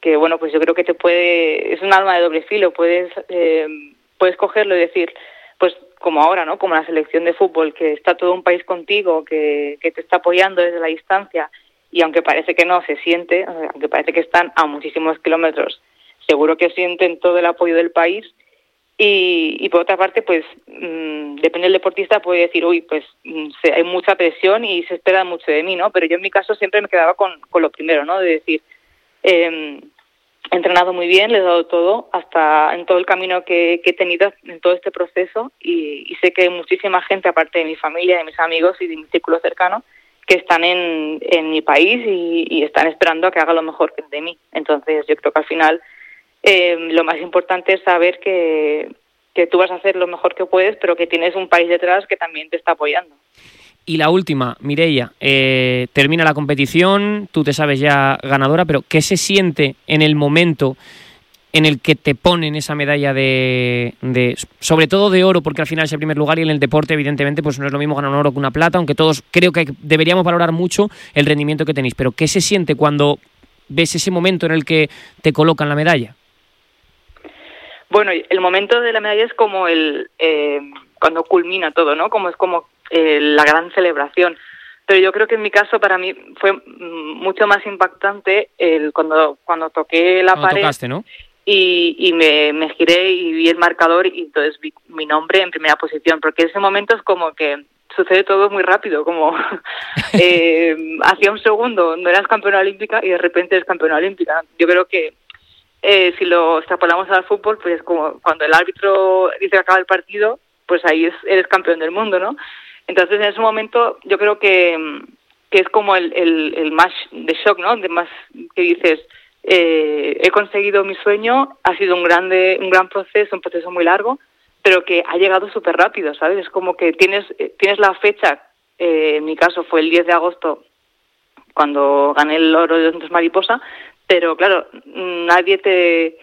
que bueno, pues yo creo que es un arma de doble filo, puedes cogerlo y decir, pues como ahora, ¿no? Como la selección de fútbol, que está todo un país contigo, que te está apoyando desde la distancia, y aunque parece que no, se siente, aunque parece que están a muchísimos kilómetros, seguro que sienten todo el apoyo del país. Y por otra parte, pues depende del deportista, puede decir, pues hay mucha presión y se espera mucho de mí, ¿no? Pero yo en mi caso siempre me quedaba con lo primero, ¿no? De decir, he entrenado muy bien, le he dado todo, hasta en todo el camino que he tenido en todo este proceso, y sé que hay muchísima gente, aparte de mi familia, de mis amigos y de mi círculo cercano, que están en mi país y están esperando a que haga lo mejor de mí. Entonces yo creo que al final lo más importante es saber que tú vas a hacer lo mejor que puedes, pero que tienes un país detrás que también te está apoyando. Y la última, Mireia, termina la competición, tú te sabes ya ganadora, pero ¿qué se siente en el momento en el que te ponen esa medalla de sobre todo de oro, porque al final es el primer lugar, y en el deporte evidentemente pues no es lo mismo ganar un oro que una plata, aunque todos creo que deberíamos valorar mucho el rendimiento que tenéis, pero ¿qué se siente cuando ves ese momento en el que te colocan la medalla? Bueno, el momento de la medalla es como cuando culmina todo, ¿no? Es como la gran celebración. Pero yo creo que en mi caso, para mí, fue mucho más impactante cuando toqué la pared. Tocaste, ¿no? Y me giré y vi el marcador, y entonces vi mi nombre en primera posición, porque ese momento es como que sucede todo muy rápido, como hacía un segundo no eras campeona olímpica y de repente eres campeona olímpica. Yo creo que si lo extrapolamos al fútbol, pues es como cuando el árbitro dice que acaba el partido, pues ahí eres campeón del mundo, ¿no? Entonces en ese momento yo creo que es como el más de shock, ¿no? De más que dices, he conseguido mi sueño, ha sido un gran proceso, un proceso muy largo, pero que ha llegado súper rápido, ¿sabes? Es como que tienes la fecha, en mi caso fue el 10 de agosto, cuando gané el oro de 200 mariposa, pero claro, nadie te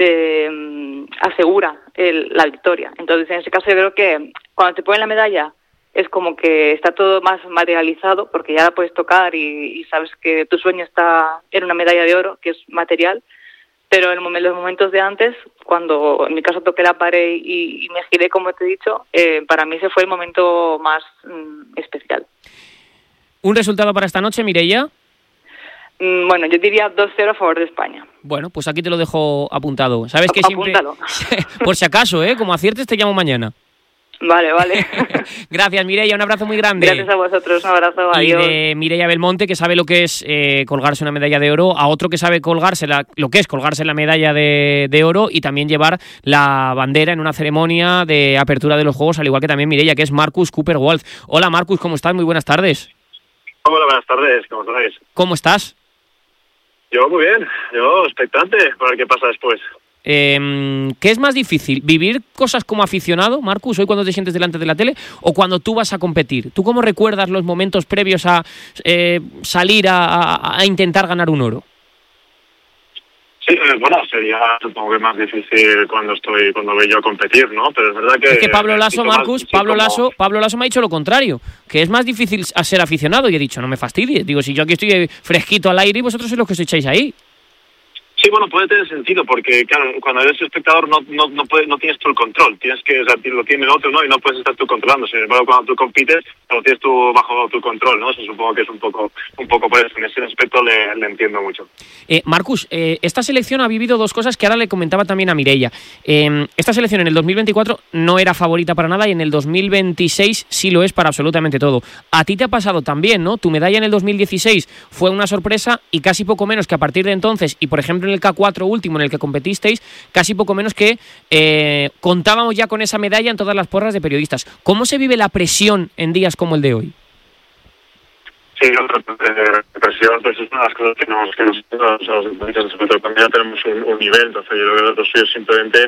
asegura la victoria. Entonces, en ese caso yo creo que cuando te ponen la medalla es como que está todo más materializado, porque ya la puedes tocar y sabes que tu sueño está en una medalla de oro, que es material, pero en los momentos de antes, cuando en mi caso toqué la pared y me giré, como te he dicho, para mí ese fue el momento más especial. ¿Un resultado para esta noche, Mireia? Bueno, yo diría 2-0 a favor de España. Bueno, pues aquí te lo dejo apuntado. Sabes que siempre, apúntalo. por si acaso, como aciertes te llamo mañana. Vale. Gracias, Mireia, un abrazo muy grande. Gracias a vosotros, un abrazo, adiós. Y de Mireia Belmonte, que sabe lo que es colgarse una medalla de oro, a otro que sabe lo que es colgarse la medalla de oro y también llevar la bandera en una ceremonia de apertura de los Juegos, al igual que también Mireia, que es Marcus Cooper-Waldh. Hola, Marcus, ¿cómo estás? Muy buenas tardes. Hola, buenas tardes, ¿cómo estáis? ¿Cómo estás? Yo muy bien, yo expectante para ver qué pasa después. ¿Qué es más difícil? ¿Vivir cosas como aficionado, Marcus, hoy cuando te sientes delante de la tele, o cuando tú vas a competir? ¿Tú cómo recuerdas los momentos previos a salir a intentar ganar un oro? Sí, bueno, sería supongo que más difícil cuando voy yo a competir, ¿no? Pero es verdad que... Es que Pablo Lasso, Marcus, Pablo Lasso me ha dicho lo contrario, que es más difícil a ser aficionado, y he dicho, no me fastidies, digo, si yo aquí estoy fresquito al aire y vosotros sois los que os echáis ahí. Sí, bueno, puede tener sentido, porque claro, cuando eres espectador no tienes tú el control, tienes que, o sea, lo tiene el otro, ¿no? Y no puedes estar tú controlando. Sin embargo, cuando tú compites, lo tienes tú bajo tu control, ¿no? Eso supongo que es un poco por eso. En ese aspecto le entiendo mucho. Marcus, esta selección ha vivido dos cosas que ahora le comentaba también a Mireia. Esta selección en el 2024 no era favorita para nada y en el 2026 sí lo es para absolutamente todo. A ti te ha pasado también, ¿no? Tu medalla en el 2016 fue una sorpresa y casi poco menos que a partir de entonces, y por ejemplo en el K4 último en el que competisteis, casi poco menos que contábamos ya con esa medalla en todas las porras de periodistas. ¿Cómo se vive la presión en días como el de hoy? Sí, la presión pues es una de las cosas que nos también ya tenemos un nivel, entonces yo creo que los suyos simplemente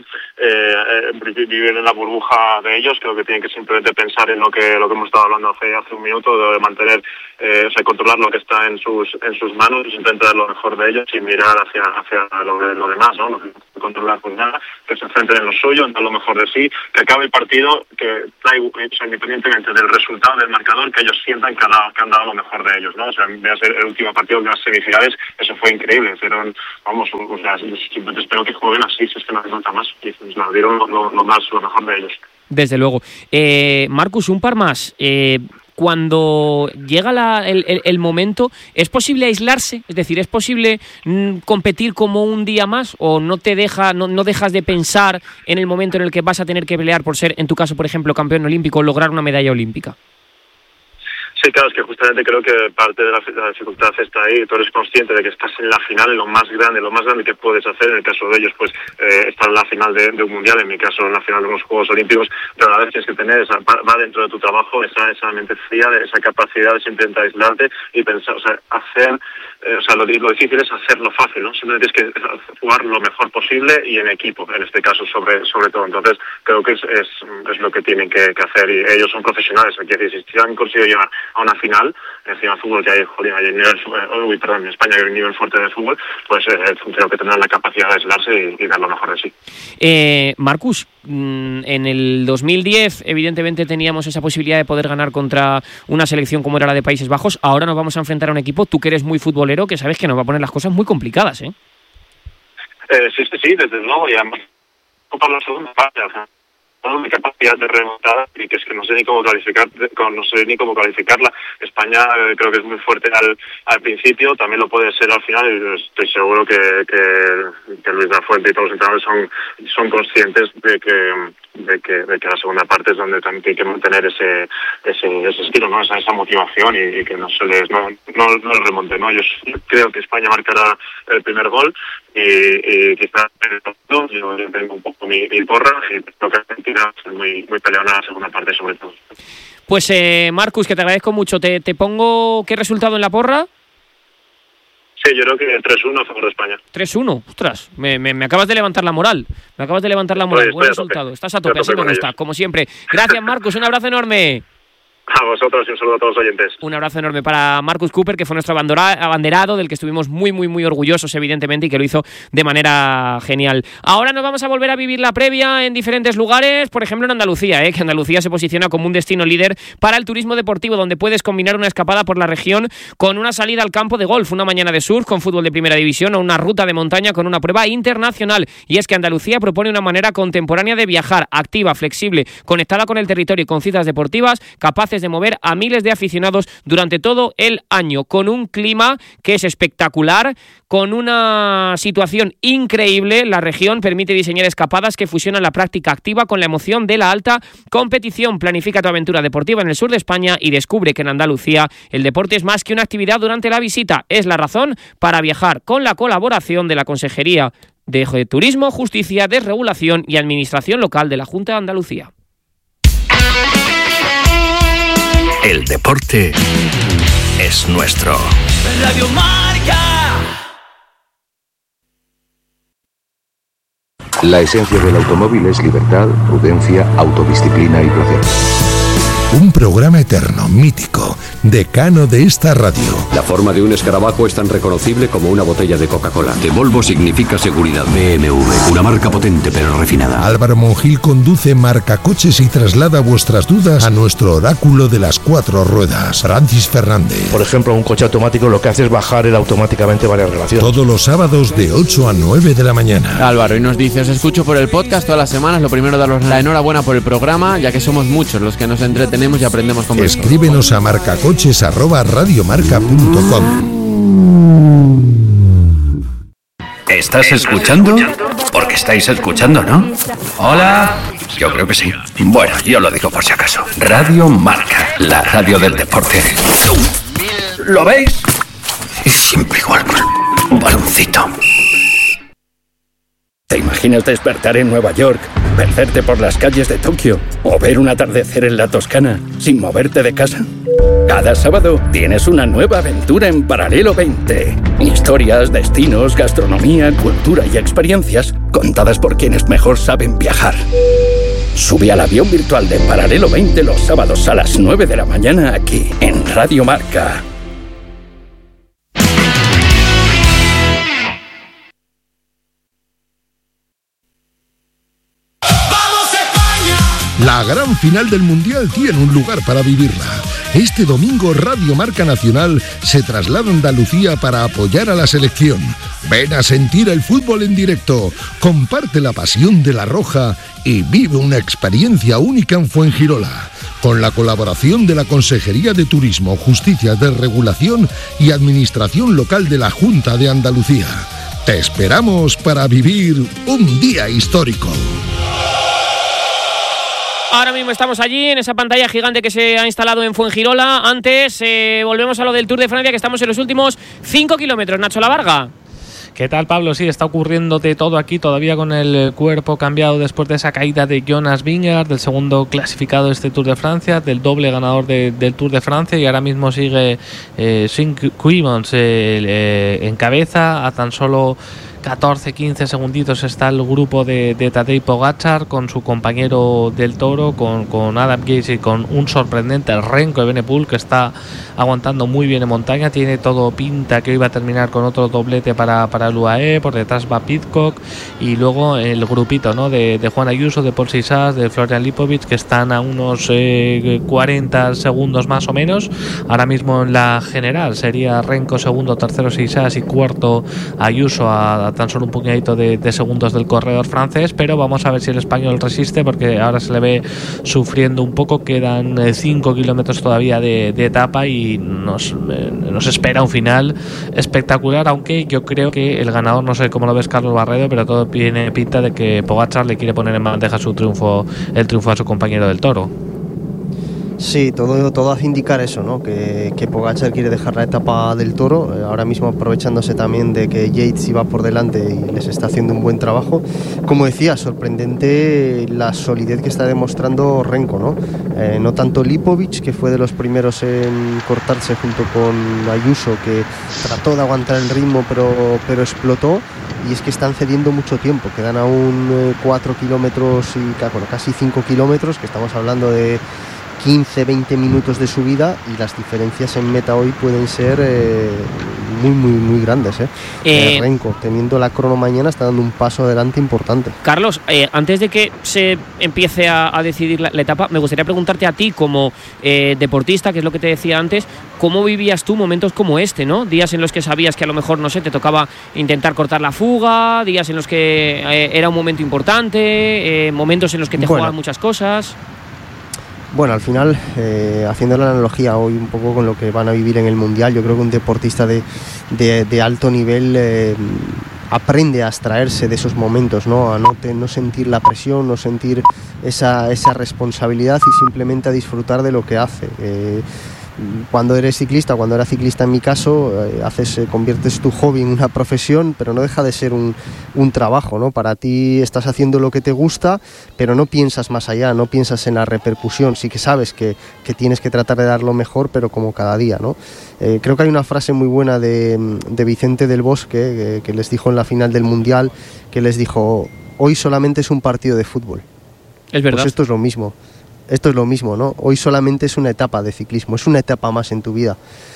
vivir en la burbuja de ellos. Creo que tienen que simplemente pensar en lo que hemos estado hablando hace un minuto, de mantener, controlar lo que está en sus manos y intentar dar lo mejor de ellos y mirar hacia lo demás, ¿no? controlar pues nada, que se centren en lo suyo, en dar lo mejor de sí, que acabe el partido, que independientemente del resultado del marcador, que ellos sientan que han dado lo mejor de ellos, ¿no? O sea, veas el último partido de las semifinales, eso fue increíble, fueron, simplemente espero que jueguen así, si es que no hace falta más, y pues, dieron lo mejor de ellos. Desde luego. Marcus, un par más. Cuando llega el momento, ¿es posible aislarse? Es decir, ¿es posible competir como un día más? ¿O no dejas de pensar en el momento en el que vas a tener que pelear por ser, en tu caso, por ejemplo, campeón olímpico, lograr una medalla olímpica? Sí, claro, es que justamente creo que parte de la dificultad está ahí. Tú eres consciente de que estás en la final, en lo más grande que puedes hacer. En el caso de ellos, pues estar en la final de un mundial, en mi caso en la final de unos Juegos Olímpicos, pero a la vez tienes que tener, va dentro de tu trabajo, esa mente fría, esa capacidad de siempre intentar aislarte y pensar, lo difícil es hacerlo fácil, ¿no? Simplemente tienes que jugar lo mejor posible y en equipo, en este caso sobre todo. Entonces creo que es lo que tienen que hacer, y ellos son profesionales. Aquí, si han conseguido llegar a una final, encima de fútbol, que hay en España hay un nivel fuerte de fútbol, pues creo que tendrán la capacidad de aislarse y dar lo mejor de sí. Marcus, en el 2010 evidentemente teníamos esa posibilidad de poder ganar contra una selección como era la de Países Bajos. Ahora nos vamos a enfrentar a un equipo, tú que eres muy futbolero, que sabes que nos va a poner las cosas muy complicadas, ¿eh? Sí, desde luego, y además por la segunda parte, mi capacidad de remontada, y que es que no sé ni cómo calificarla. España creo que es muy fuerte al principio, también lo puede ser al final, y estoy seguro que Luis de la Fuente y todos los entrenadores son conscientes de que la segunda parte es donde también tiene que mantener ese estilo, ¿no? Esa motivación, y que no les remonte, ¿no? Yo creo que España marcará el primer gol, y quizás yo tengo un poco mi porra, y creo que Argentina es muy peleona en la segunda parte sobre todo. Pues Marcus, que te agradezco mucho. ¿Te pongo qué resultado en la porra? Sí, yo creo que 3-1 a favor de España. 3-1, ostras, me acabas de levantar la moral. Buen resultado. Estás a tope, así me gusta, como siempre. Gracias, Marcus, un abrazo enorme. A vosotros y un saludo a todos los oyentes. Un abrazo enorme para Marcus Cooper, que fue nuestro abanderado, del que estuvimos muy, muy, muy orgullosos, evidentemente, y que lo hizo de manera genial. Ahora nos vamos a volver a vivir la previa en diferentes lugares, por ejemplo en Andalucía, que Andalucía se posiciona como un destino líder para el turismo deportivo, donde puedes combinar una escapada por la región con una salida al campo de golf, una mañana de surf con fútbol de primera división o una ruta de montaña con una prueba internacional. Y es que Andalucía propone una manera contemporánea de viajar, activa, flexible, conectada con el territorio y con citas deportivas, capaces de mover a miles de aficionados durante todo el año, con un clima que es espectacular, con una situación increíble. La región permite diseñar escapadas que fusionan la práctica activa con la emoción de la alta competición. Planifica tu aventura deportiva en el sur de España y descubre que en Andalucía el deporte es más que una actividad durante la visita. Es la razón para viajar, con la colaboración de la Consejería de Turismo, Justicia, Desregulación y Administración Local de la Junta de Andalucía. El deporte es nuestro. Radio Marca. La esencia del automóvil es libertad, prudencia, autodisciplina y placer. Un programa eterno, mítico, decano de esta radio. La forma de un escarabajo es tan reconocible como una botella de Coca-Cola. De Volvo significa seguridad. BMW, una marca potente pero refinada. Álvaro Monjil conduce Marcacoches y traslada vuestras dudas a nuestro oráculo de las 4 ruedas, Francis Fernández. Por ejemplo, un coche automático lo que hace es bajar él automáticamente varias relaciones. Todos los sábados de 8 a 9 de la mañana. Álvaro, y nos dice: os escucho por el podcast todas las semanas. Lo primero, daros la enhorabuena por el programa, ya que somos muchos los que nos entretenemos y aprendemos con vosotros. Escríbenos a marcacoches@radiomarca.com. ¿Estás escuchando? Porque estáis escuchando, ¿no? Hola. Yo creo que sí. Bueno, yo lo digo por si acaso. Radio Marca, la radio del deporte. ¿Lo veis? Y siempre igual con un baloncito. ¿Te imaginas despertar en Nueva York, perderte por las calles de Tokio o ver un atardecer en la Toscana sin moverte de casa? Cada sábado tienes una nueva aventura en Paralelo 20. Historias, destinos, gastronomía, cultura y experiencias contadas por quienes mejor saben viajar. Sube al avión virtual de Paralelo 20 los sábados a las 9 de la mañana aquí en Radio Marca. La gran final del Mundial tiene un lugar para vivirla. Este domingo Radio Marca Nacional se traslada a Andalucía para apoyar a la selección. Ven a sentir el fútbol en directo, comparte la pasión de la Roja y vive una experiencia única en Fuengirola. Con la colaboración de la Consejería de Turismo, Justicia, Desregulación y Administración Local de la Junta de Andalucía. Te esperamos para vivir un día histórico. Ahora mismo estamos allí, en esa pantalla gigante que se ha instalado en Fuengirola. Antes, volvemos a lo del Tour de Francia, que estamos en los últimos 5 kilómetros. Nacho Lavarga. ¿Qué tal, Pablo? Sí, está ocurriéndote todo aquí, todavía con el cuerpo cambiado después de esa caída de Jonas Vingegaard, del segundo clasificado de este Tour de Francia, del doble ganador del Tour de Francia, y ahora mismo sigue Shinky Quimons en cabeza, a tan solo 14-15 segunditos está el grupo de Tadej Pogačar con su compañero del Toro, con Adam Yates y con un sorprendente Renko Evenepoel, que está aguantando muy bien en montaña. Tiene todo pinta que hoy va a terminar con otro doblete para el UAE. Por detrás va Pidcock, y luego el grupito, ¿no?, de Juan Ayuso, de Paul Sisas, de Florian Lipovic, que están a unos 40 segundos más o menos. Ahora mismo en la general sería Renko segundo, tercero Sisas y cuarto Ayuso, a tan solo un puñadito de segundos del corredor francés. Pero vamos a ver si el español resiste, porque ahora se le ve sufriendo un poco. Quedan 5 kilómetros todavía de etapa y nos espera un final espectacular, aunque yo creo que el ganador, no sé cómo lo ves, Carlos Barredo, pero todo tiene pinta de que Pogačar le quiere poner en bandeja el triunfo a su compañero del Toro. Sí, todo hace indicar eso, ¿no? Que Pogačar quiere dejar la etapa del Toro, ahora mismo aprovechándose también de que Yates iba por delante y les está haciendo un buen trabajo. Como decía, sorprendente la solidez que está demostrando Renko, ¿no? No tanto Lipovic, que fue de los primeros en cortarse junto con Ayuso, que trató de aguantar el ritmo pero explotó, y es que están cediendo mucho tiempo, quedan aún 4 kilómetros y casi 5 kilómetros, que estamos hablando de 15-20 minutos de subida, y las diferencias en meta hoy pueden ser muy grandes. Renko, teniendo la crono mañana, está dando un paso adelante importante. Carlos, antes de que se empiece a decidir la etapa, me gustaría preguntarte a ti como deportista, que es lo que te decía antes, ¿cómo vivías tú momentos como este, ¿no? Días en los que sabías que a lo mejor, no sé, te tocaba intentar cortar la fuga, días en los que era un momento importante, momentos en los que te jugaban muchas cosas. Bueno, al final, haciendo la analogía hoy un poco con lo que van a vivir en el Mundial, yo creo que un deportista de alto nivel aprende a abstraerse de esos momentos, ¿no? A no sentir la presión, no sentir esa responsabilidad, y simplemente a disfrutar de lo que hace. Cuando eres ciclista, cuando era ciclista en mi caso, conviertes tu hobby en una profesión, pero no deja de ser un trabajo, ¿no? Para ti estás haciendo lo que te gusta, pero no piensas más allá, no piensas en la repercusión. Sí que sabes que tienes que tratar de dar lo mejor, pero como cada día, ¿no? Creo que hay una frase muy buena de Vicente del Bosque, que les dijo en la final del Mundial, que les dijo: hoy solamente es un partido de fútbol. Es verdad. Pues esto es lo mismo, ¿no? Hoy solamente es una etapa de ciclismo, es una etapa más en tu vida.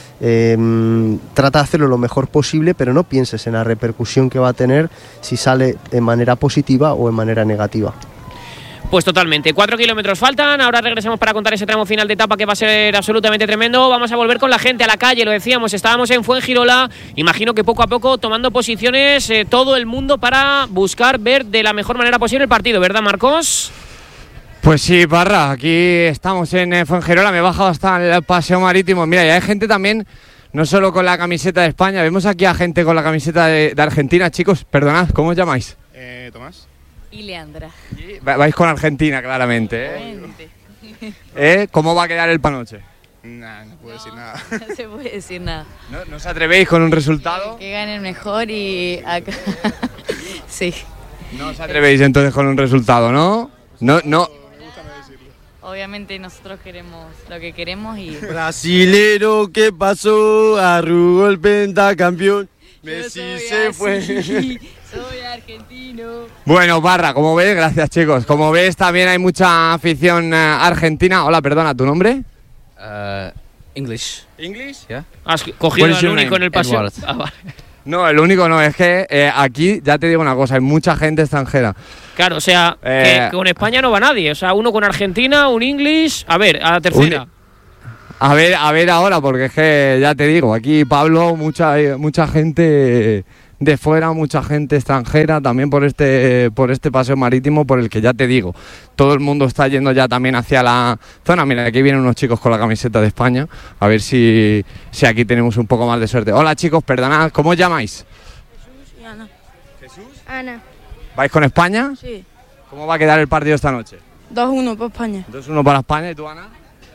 Trata de hacerlo lo mejor posible, pero no pienses en la repercusión que va a tener si sale de manera positiva o de manera negativa. Pues totalmente. 4 kilómetros faltan. Ahora regresamos para contar ese tramo final de etapa, que va a ser absolutamente tremendo. Vamos a volver con la gente a la calle, lo decíamos, estábamos en Fuengirola. Imagino que poco a poco tomando posiciones todo el mundo para buscar ver de la mejor manera posible el partido, ¿verdad, Marcos? Pues sí, Parra, aquí estamos en Fuengirola, me he bajado hasta el paseo marítimo. Mira, y hay gente también, no solo con la camiseta de España, vemos aquí a gente con la camiseta de Argentina. Chicos, perdonad, ¿cómo os llamáis? Tomás. Y Leandra. Vais con Argentina, claramente, ¿eh? ¿Cómo va a quedar el panoche? Nah, no puedo decir nada. No se puede decir nada. ¿No os atrevéis con un resultado? Que gane el mejor y acá... Sí. No os atrevéis entonces con un resultado, ¿no? No. Obviamente nosotros queremos lo que queremos y... Brasilero, ¿qué pasó? Arrugó el pentacampeón. Messi se fue. Soy argentino. Bueno, Parra, como ves, gracias chicos. Como ves, también hay mucha afición argentina. Hola, perdona, ¿tu nombre? English. ¿English? Yeah. Has cogido al único en el paseo. Edward. Ah, vale. No, el único no, es que aquí, ya te digo una cosa, hay mucha gente extranjera. Claro, o sea, que con España no va nadie. O sea, uno con Argentina, un English. A ver, a la tercera. A ver ahora, porque es que ya te digo, aquí Pablo, mucha gente de fuera, mucha gente extranjera, también por este paseo marítimo, por el que ya te digo, todo el mundo está yendo ya también hacia la zona. Mira, aquí vienen unos chicos con la camiseta de España, a ver si aquí tenemos un poco más de suerte. Hola chicos, perdonad, ¿cómo os llamáis? Jesús y Ana. ¿Jesús? Ana. ¿Vais con España? Sí. ¿Cómo va a quedar el partido esta noche? 2-1 para España. 2-1 para España, ¿y tú, Ana?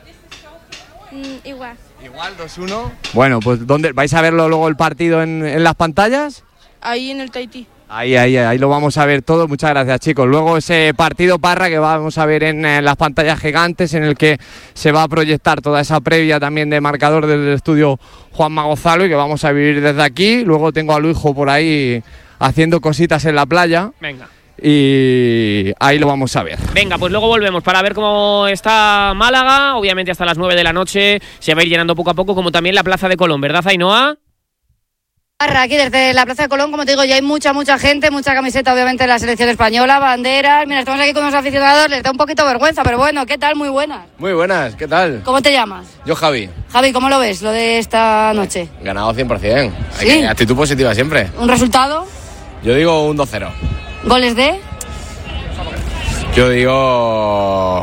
Igual. Igual, 2-1. Bueno, pues ¿dónde vais a verlo luego el partido en las pantallas? Ahí en el Tahití. Ahí lo vamos a ver todo. Muchas gracias, chicos. Luego ese partido, Parra, que vamos a ver en las pantallas gigantes, en el que se va a proyectar toda esa previa también de marcador del estudio Juanma Gonzalo, y que vamos a vivir desde aquí. Luego tengo a Luijo por ahí haciendo cositas en la playa. Venga. Y ahí lo vamos a ver. Venga, pues luego volvemos para ver cómo está Málaga. Obviamente hasta las 9 de la noche se va a ir llenando poco a poco, como también la Plaza de Colón, ¿verdad, Ainhoa? Aquí desde la Plaza de Colón, como te digo, ya hay mucha gente, mucha camiseta obviamente de la selección española, banderas. Mira, estamos aquí con unos aficionados, les da un poquito vergüenza, pero bueno, ¿qué tal? Muy buenas. Muy buenas, ¿qué tal? ¿Cómo te llamas? Yo, Javi. Javi, ¿cómo lo ves, lo de esta noche? Ganado 100%. ¿Sí? Actitud positiva siempre. ¿Un resultado? Yo digo un 2-0. ¿Goles de? Yo digo...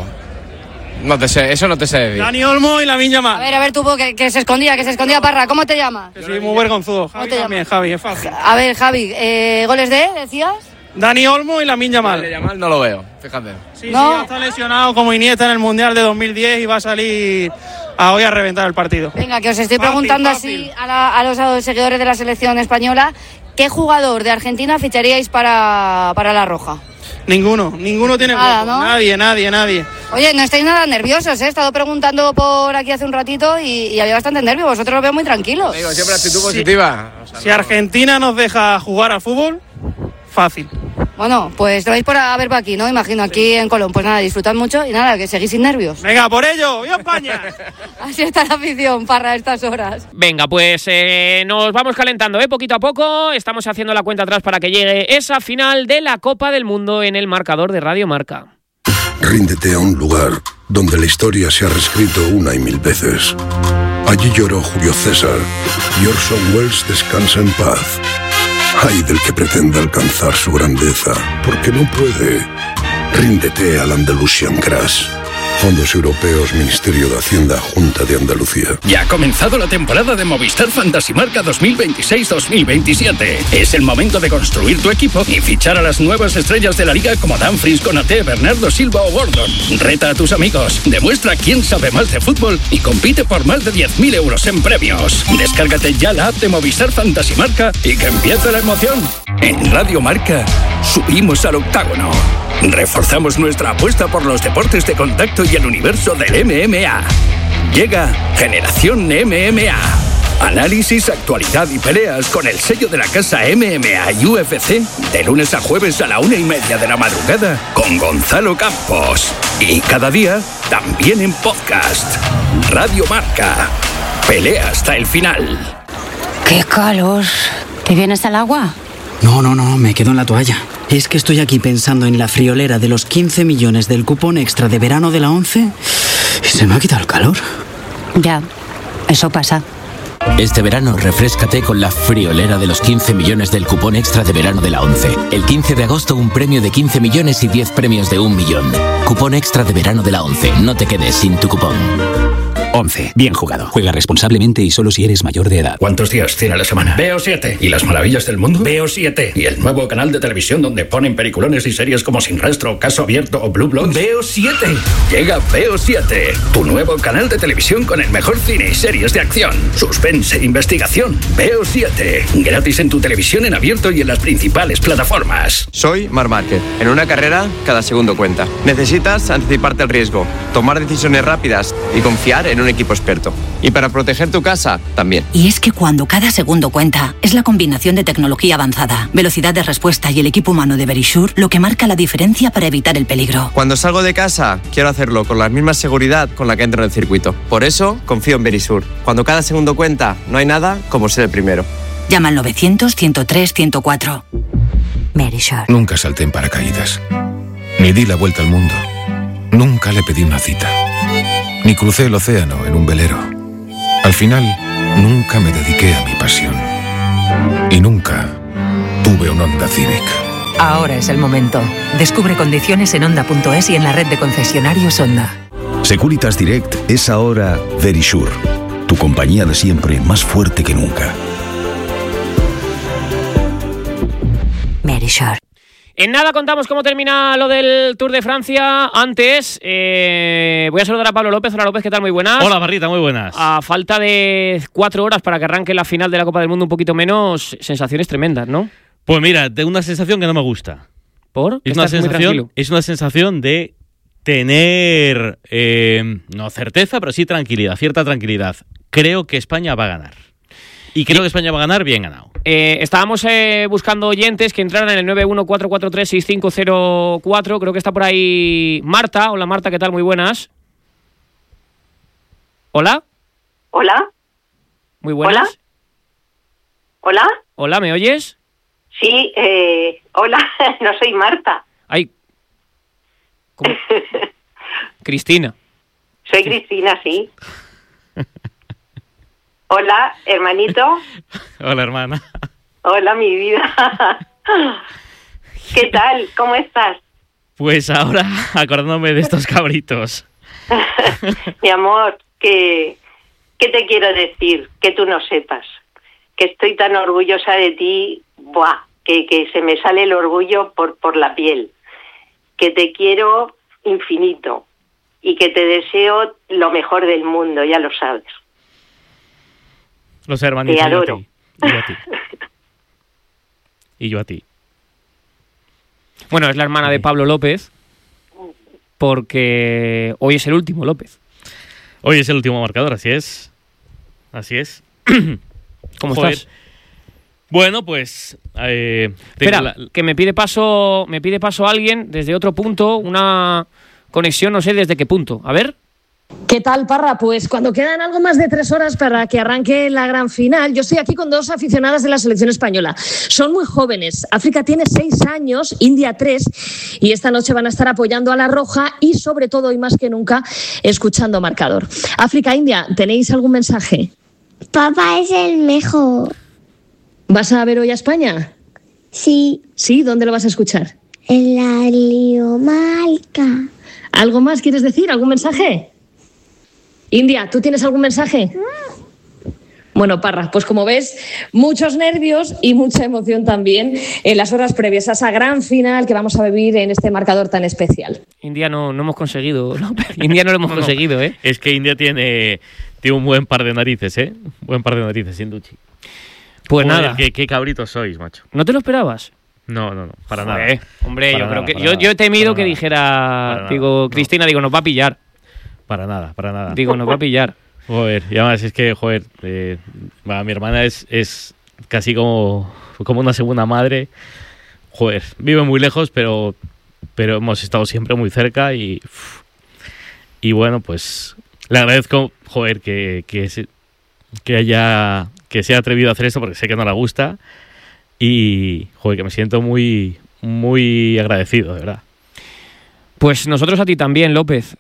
No te sé, eso no te sé decir. Dani Olmo y Lamine Yamal. A ver tú, que se escondía, Parra. ¿Cómo te llamas? Que soy muy vergonzudo. Javi también, Javi, es fácil. A ver, Javi, ¿goles de, decías? Dani Olmo y Lamine Yamal. Lamine Yamal no lo veo, fíjate. Sí, ya está lesionado como Iniesta en el Mundial de 2010 y va a salir hoy a reventar el partido. Venga, que os estoy preguntando así a los seguidores de la selección española, ¿qué jugador de Argentina ficharíais para la Roja? Ninguno tiene nada, hueco. ¿no? Nadie. Oye, no estáis nada nerviosos, ¿eh? He estado preguntando por aquí hace un ratito y había bastante nervio. Vosotros lo veo muy tranquilos. Digo, siempre actitud positiva. Si Argentina nos deja jugar al fútbol, fácil. Bueno, pues lo vais a ver por aquí, ¿no? Imagino, aquí en Colón. Pues nada, disfrutad mucho y nada, que seguís sin nervios. Venga, por ello, ¡viva España! Así está la afición, Parra, a estas horas. Venga, pues nos vamos calentando, poquito a poco. Estamos haciendo la cuenta atrás para que llegue esa final de la Copa del Mundo en el marcador de Radio Marca. Ríndete a un lugar donde la historia se ha reescrito una y mil veces. Allí lloró Julio César y Orson Welles descansa en paz. Ay del que pretenda alcanzar su grandeza, porque no puede. Ríndete al Andalusian Crash. Fondos Europeos, Ministerio de Hacienda, Junta de Andalucía. Ya ha comenzado la temporada de Movistar Fantasy Marca 2026-2027. Es el momento de construir tu equipo y fichar a las nuevas estrellas de la liga como Dumfries, Konaté, Bernardo Silva o Gordon. Reta a tus amigos, demuestra quién sabe más de fútbol y compite por más de 10.000 euros en premios. Descárgate ya la app de Movistar Fantasy Marca y que empiece la emoción. En Radio Marca subimos al octágono. Reforzamos nuestra apuesta por los deportes de contacto y el universo del MMA. Llega Generación MMA. Análisis, actualidad y peleas con el sello de la casa MMA y UFC de lunes a jueves a la 1:30 de la madrugada con Gonzalo Campos. Y cada día también en podcast. Radio Marca. Pelea hasta el final. ¡Qué calor! ¿Te vienes al agua? No, me quedo en la toalla. Es que estoy aquí pensando en la friolera de los 15 millones del cupón extra de verano de la ONCE y se me ha quitado el calor. Ya, eso pasa. Este verano refréscate con la friolera de los 15 millones del cupón extra de verano de la ONCE. El 15 de agosto un premio de 15 millones y 10 premios de 1 millón. Cupón extra de verano de la ONCE. No te quedes sin tu cupón. 11. Bien jugado. Juega responsablemente y solo si eres mayor de edad. ¿Cuántos días tiene la semana? Veo 7. ¿Y las maravillas del mundo? Veo 7. ¿Y el nuevo canal de televisión donde ponen peliculones y series como Sin Rastro, Caso Abierto o Blue Bloods? Veo 7. Llega Veo 7. Tu nuevo canal de televisión con el mejor cine y series de acción, suspense e investigación. Veo 7. Gratis en tu televisión en abierto y en las principales plataformas. Soy Marc Márquez. En una carrera, cada segundo cuenta. Necesitas anticiparte al riesgo, tomar decisiones rápidas y confiar en un equipo experto. Y para proteger tu casa, también. Y es que cuando cada segundo cuenta, es la combinación de tecnología avanzada, velocidad de respuesta y el equipo humano de Verisure lo que marca la diferencia para evitar el peligro. Cuando salgo de casa, quiero hacerlo con la misma seguridad con la que entro en el circuito. Por eso, confío en Verisure. Cuando cada segundo cuenta, no hay nada como ser el primero. Llama al 900-103-104. Verisure. Nunca salté en paracaídas. Ni di la vuelta al mundo. Nunca le pedí una cita. Ni crucé el océano en un velero. Al final, nunca me dediqué a mi pasión. Y nunca tuve un Honda Civic. Ahora es el momento. Descubre condiciones en Honda.es y en la red de concesionarios Honda. Securitas Direct es ahora Verisure, tu compañía de siempre más fuerte que nunca. Verisure. En nada contamos cómo termina lo del Tour de Francia. Antes, voy a saludar a Pablo López. Hola López, ¿qué tal? Muy buenas. Hola Barrita, muy buenas. A falta de 4 horas para que arranque la final de la Copa del Mundo, un poquito menos, sensaciones tremendas, ¿no? Pues mira, tengo una sensación que no me gusta. ¿Por? Es una sensación de tener, no certeza, pero sí tranquilidad, cierta tranquilidad. Creo que España va a ganar. Y creo que España va a ganar bien ganado. Estábamos buscando oyentes que entraran en el 914436504. Creo que está por ahí Marta. Hola Marta, ¿qué tal? Muy buenas. ¿Hola? ¿Hola? Muy buenas. ¿Hola? ¿Hola, me oyes? Sí, hola, no soy Marta. Ay. ¿Cómo? Cristina. Soy Cristina, sí. Hola, hermanito. Hola, hermana. Hola, mi vida. ¿Qué tal? ¿Cómo estás? Pues ahora, acordándome de estos cabritos. Mi amor, ¿qué te quiero decir? Que tú no sepas. Que estoy tan orgullosa de ti, ¡buah! Que se me sale el orgullo por la piel. Que te quiero infinito. Y que te deseo lo mejor del mundo, ya lo sabes. Los hermanitos. Te adoro. Y yo a ti. Y yo a ti. Bueno, es la hermana de Pablo López, porque hoy es el último, López. Hoy es el último marcador, así es. Así es. ¿Cómo estás? Bueno, pues... espera, que me pide paso alguien desde otro punto, una conexión, no sé desde qué punto. A ver... ¿Qué tal, Parra? Pues cuando quedan algo más de 3 horas para que arranque la gran final, yo estoy aquí con 2 aficionadas de la selección española. Son muy jóvenes. África tiene 6 años, India 3, y esta noche van a estar apoyando a la Roja y, sobre todo, y más que nunca, escuchando marcador. África, India, ¿tenéis algún mensaje? Papá es el mejor. ¿Vas a ver hoy a España? Sí. ¿Sí? ¿Dónde lo vas a escuchar? En la Liomarca. ¿Algo más quieres decir? ¿Algún mensaje? India, ¿tú tienes algún mensaje? Bueno, Parra, pues como ves, muchos nervios y mucha emoción también en las horas previas a esa gran final que vamos a vivir en este marcador tan especial. India no hemos conseguido, ¿no? India no lo hemos conseguido, ¿eh? Es que India tiene un buen par de narices, ¿eh? Un buen par de narices, Induchi. Pues joder, nada. Qué cabritos sois, macho. ¿No te lo esperabas? No, para Joder, nada. Hombre, para yo nada, creo que yo he temido que dijera, digo, Cristina, digo, nos va a pillar. Para nada. Digo, nos va a pillar. Joder, y además es que, joder, mi hermana es casi como una segunda madre. Joder, vive muy lejos, pero hemos estado siempre muy cerca y bueno, pues le agradezco, joder, que se haya atrevido a hacer esto porque sé que no le gusta y, joder, que me siento muy, muy agradecido, de verdad. Pues nosotros a ti también, López.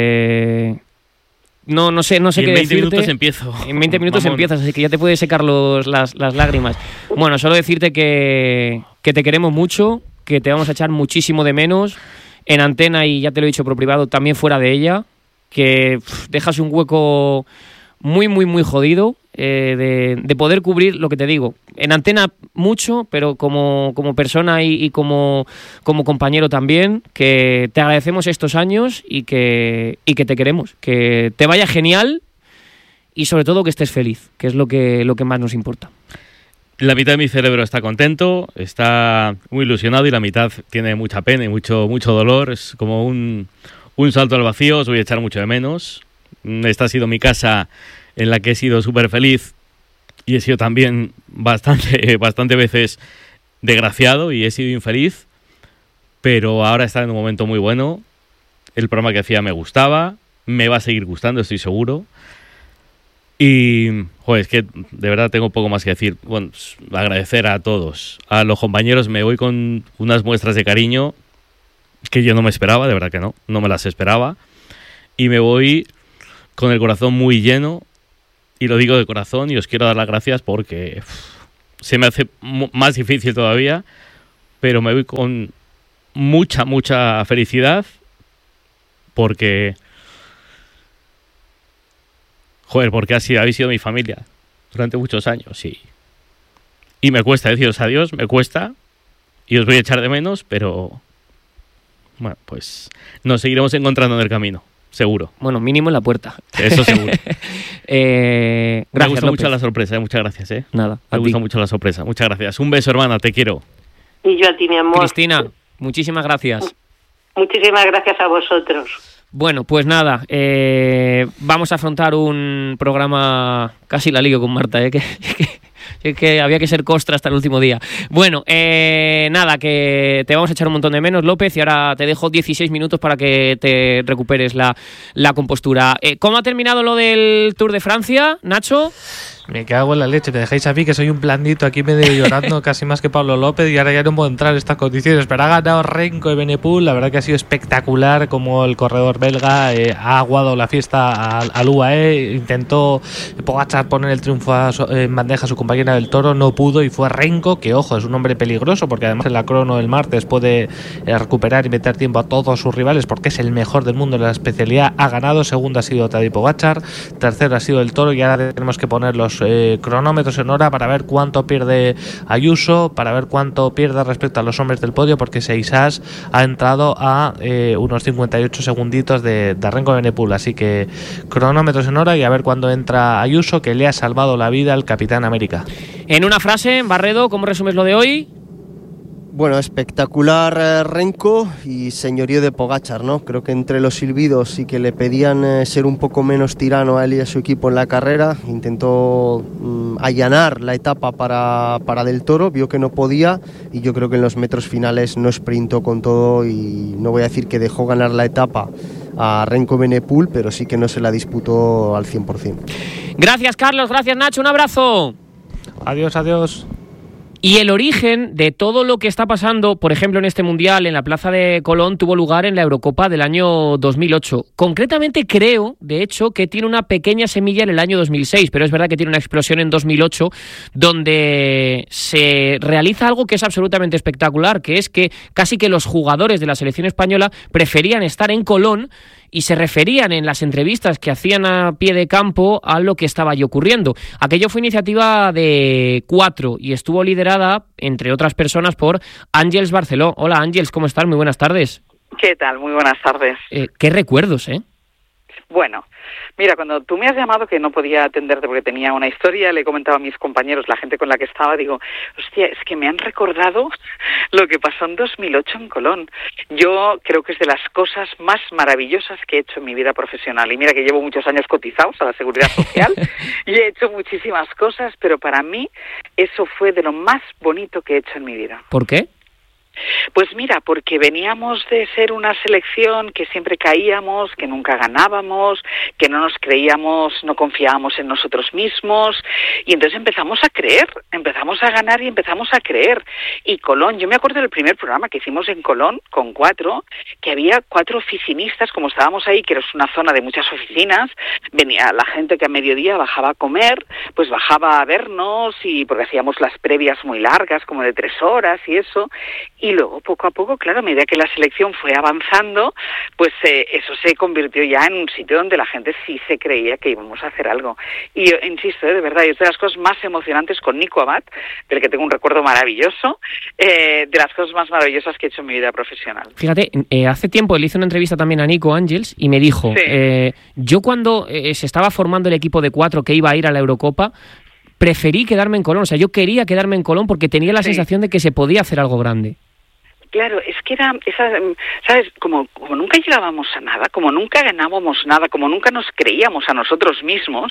No sé qué decirte. En 20 minutos empiezo. En 20 minutos empiezas, así que ya te puedes secar las lágrimas. Bueno, solo decirte que te queremos mucho, que te vamos a echar muchísimo de menos en antena y ya te lo he dicho por privado, también fuera de ella, que dejas un hueco muy, muy, muy jodido de poder cubrir lo que te digo. En antena mucho, pero como persona y como compañero también, que te agradecemos estos años y que te queremos. Que te vaya genial y sobre todo que estés feliz, que es lo que más nos importa. La mitad de mi cerebro está contento, está muy ilusionado y la mitad tiene mucha pena y mucho dolor. Es como un salto al vacío, os voy a echar mucho de menos. Esta ha sido mi casa en la que he sido súper feliz y he sido también bastante veces desgraciado y he sido infeliz, pero ahora está en un momento muy bueno. El programa que hacía me gustaba, me va a seguir gustando, estoy seguro. Y, joder, es que de verdad tengo poco más que decir. Bueno, agradecer a todos. A los compañeros me voy con unas muestras de cariño que yo no me esperaba, de verdad que no me las esperaba. Y me voy con el corazón muy lleno, y lo digo de corazón, y os quiero dar las gracias porque se me hace más difícil todavía, pero me voy con mucha felicidad porque... Joder, porque habéis sido mi familia durante muchos años y me cuesta deciros adiós, me cuesta y os voy a echar de menos, pero bueno, pues nos seguiremos encontrando en el camino, seguro. Bueno, mínimo en la puerta. Eso seguro. Gracias, me gusta López. mucho la sorpresa, muchas gracias. Nada, me gusta mucho la sorpresa, muchas gracias. Un beso, hermana, te quiero. Y yo a ti, mi amor. Cristina, muchísimas gracias. Muchísimas gracias a vosotros. Bueno, pues nada, vamos a afrontar un programa, casi la lío con Marta, que había que ser costra hasta el último día. Bueno, nada, que te vamos a echar un montón de menos, López, y ahora te dejo 16 minutos para que te recuperes la compostura. ¿Cómo ha terminado lo del Tour de Francia, Nacho? Me cago en la leche, me dejáis a mí que soy un blandito aquí medio llorando casi más que Pablo López y ahora ya no puedo entrar en estas condiciones, pero ha ganado Renko Evenepoel, la verdad que ha sido espectacular como el corredor belga ha aguado la fiesta al UAE, intentó Pogačar poner el triunfo en bandeja a su compañera del Toro, no pudo y fue Renko, que ojo, es un hombre peligroso porque además en la crono del martes puede recuperar y meter tiempo a todos sus rivales porque es el mejor del mundo en la especialidad, ha ganado, segundo ha sido Tadej Pogačar, tercero ha sido el Toro y ahora tenemos que poner los cronómetros en hora para ver cuánto pierde Ayuso, para ver cuánto pierde respecto a los hombres del podio, porque Seisas ha entrado a unos 58 segunditos de Renko Evenepoel, así que cronómetros en hora y a ver cuándo entra Ayuso, que le ha salvado la vida al Capitán América. En una frase, Barredo, ¿cómo resumes lo de hoy? Bueno, espectacular Renko y señorío de Pogačar, ¿no? Creo que entre los silbidos y que le pedían ser un poco menos tirano a él y a su equipo en la carrera, intentó allanar la etapa para Del Toro, vio que no podía y yo creo que en los metros finales no sprintó con todo y no voy a decir que dejó ganar la etapa a Renko Evenepoel, pero sí que no se la disputó al 100%. Gracias, Carlos, gracias, Nacho, un abrazo. Adiós. Y el origen de todo lo que está pasando, por ejemplo, en este Mundial, en la Plaza de Colón, tuvo lugar en la Eurocopa del año 2008. Concretamente creo, de hecho, que tiene una pequeña semilla en el año 2006, pero es verdad que tiene una explosión en 2008, donde se realiza algo que es absolutamente espectacular, que es que casi que los jugadores de la selección española preferían estar en Colón y se referían en las entrevistas que hacían a pie de campo a lo que estaba allí ocurriendo. Aquello fue iniciativa de 4 y estuvo liderada, entre otras personas, por Àngels Barceló. Hola Àngels, ¿cómo estás? Muy buenas tardes. ¿Qué tal? Muy buenas tardes. ¿Qué recuerdos, Bueno, mira, cuando tú me has llamado que no podía atenderte porque tenía una historia, le he comentado a mis compañeros, la gente con la que estaba, digo, hostia, es que me han recordado lo que pasó en 2008 en Colón. Yo creo que es de las cosas más maravillosas que he hecho en mi vida profesional. Y mira que llevo muchos años cotizados a la Seguridad Social y he hecho muchísimas cosas, pero para mí eso fue de lo más bonito que he hecho en mi vida. ¿Por qué? Pues mira, porque veníamos de ser una selección que siempre caíamos, que nunca ganábamos, que no nos creíamos, no confiábamos en nosotros mismos, y entonces empezamos a creer, empezamos a ganar y empezamos a creer. Y Colón, yo me acuerdo del primer programa que hicimos en Colón, con 4, que había 4 oficinistas, como estábamos ahí, que era una zona de muchas oficinas, venía la gente que a mediodía bajaba a comer, pues bajaba a vernos, y porque hacíamos las previas muy largas, como de 3 horas y eso, y luego poco a poco, claro, a medida que la selección fue avanzando, pues eso se convirtió ya en un sitio donde la gente sí se creía que íbamos a hacer algo. Y yo insisto, de verdad, es de las cosas más emocionantes con Nico Abad, del que tengo un recuerdo maravilloso, de las cosas más maravillosas que he hecho en mi vida profesional. Fíjate, hace tiempo le hice una entrevista también a Nico Àngels y me dijo, sí. Yo cuando se estaba formando el equipo de 4 que iba a ir a la Eurocopa, preferí quedarme en Colón, o sea, yo quería quedarme en Colón porque tenía la sensación de que se podía hacer algo grande. Claro, es que era esa, ¿sabes? Como nunca llegábamos a nada, como nunca ganábamos nada, como nunca nos creíamos a nosotros mismos,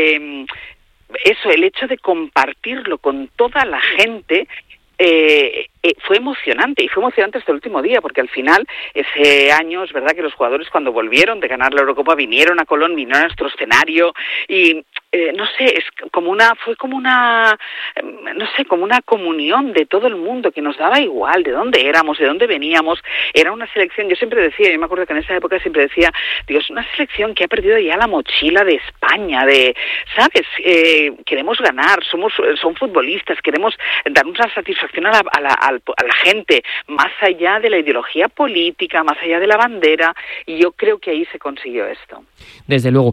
eso, el hecho de compartirlo con toda la gente, fue emocionante, y fue emocionante hasta el último día, porque al final, ese año, es verdad que los jugadores cuando volvieron de ganar la Eurocopa vinieron a Colón, vinieron a nuestro escenario, y no sé, fue como una comunión de todo el mundo, que nos daba igual de dónde éramos, de dónde veníamos. Era una selección, yo me acuerdo que en esa época siempre decía, digo, es una selección que ha perdido ya la mochila de España, ¿sabes? Queremos ganar, son futbolistas, queremos dar una satisfacción a la gente, más allá de la ideología política, más allá de la bandera, y yo creo que ahí se consiguió esto. Desde luego.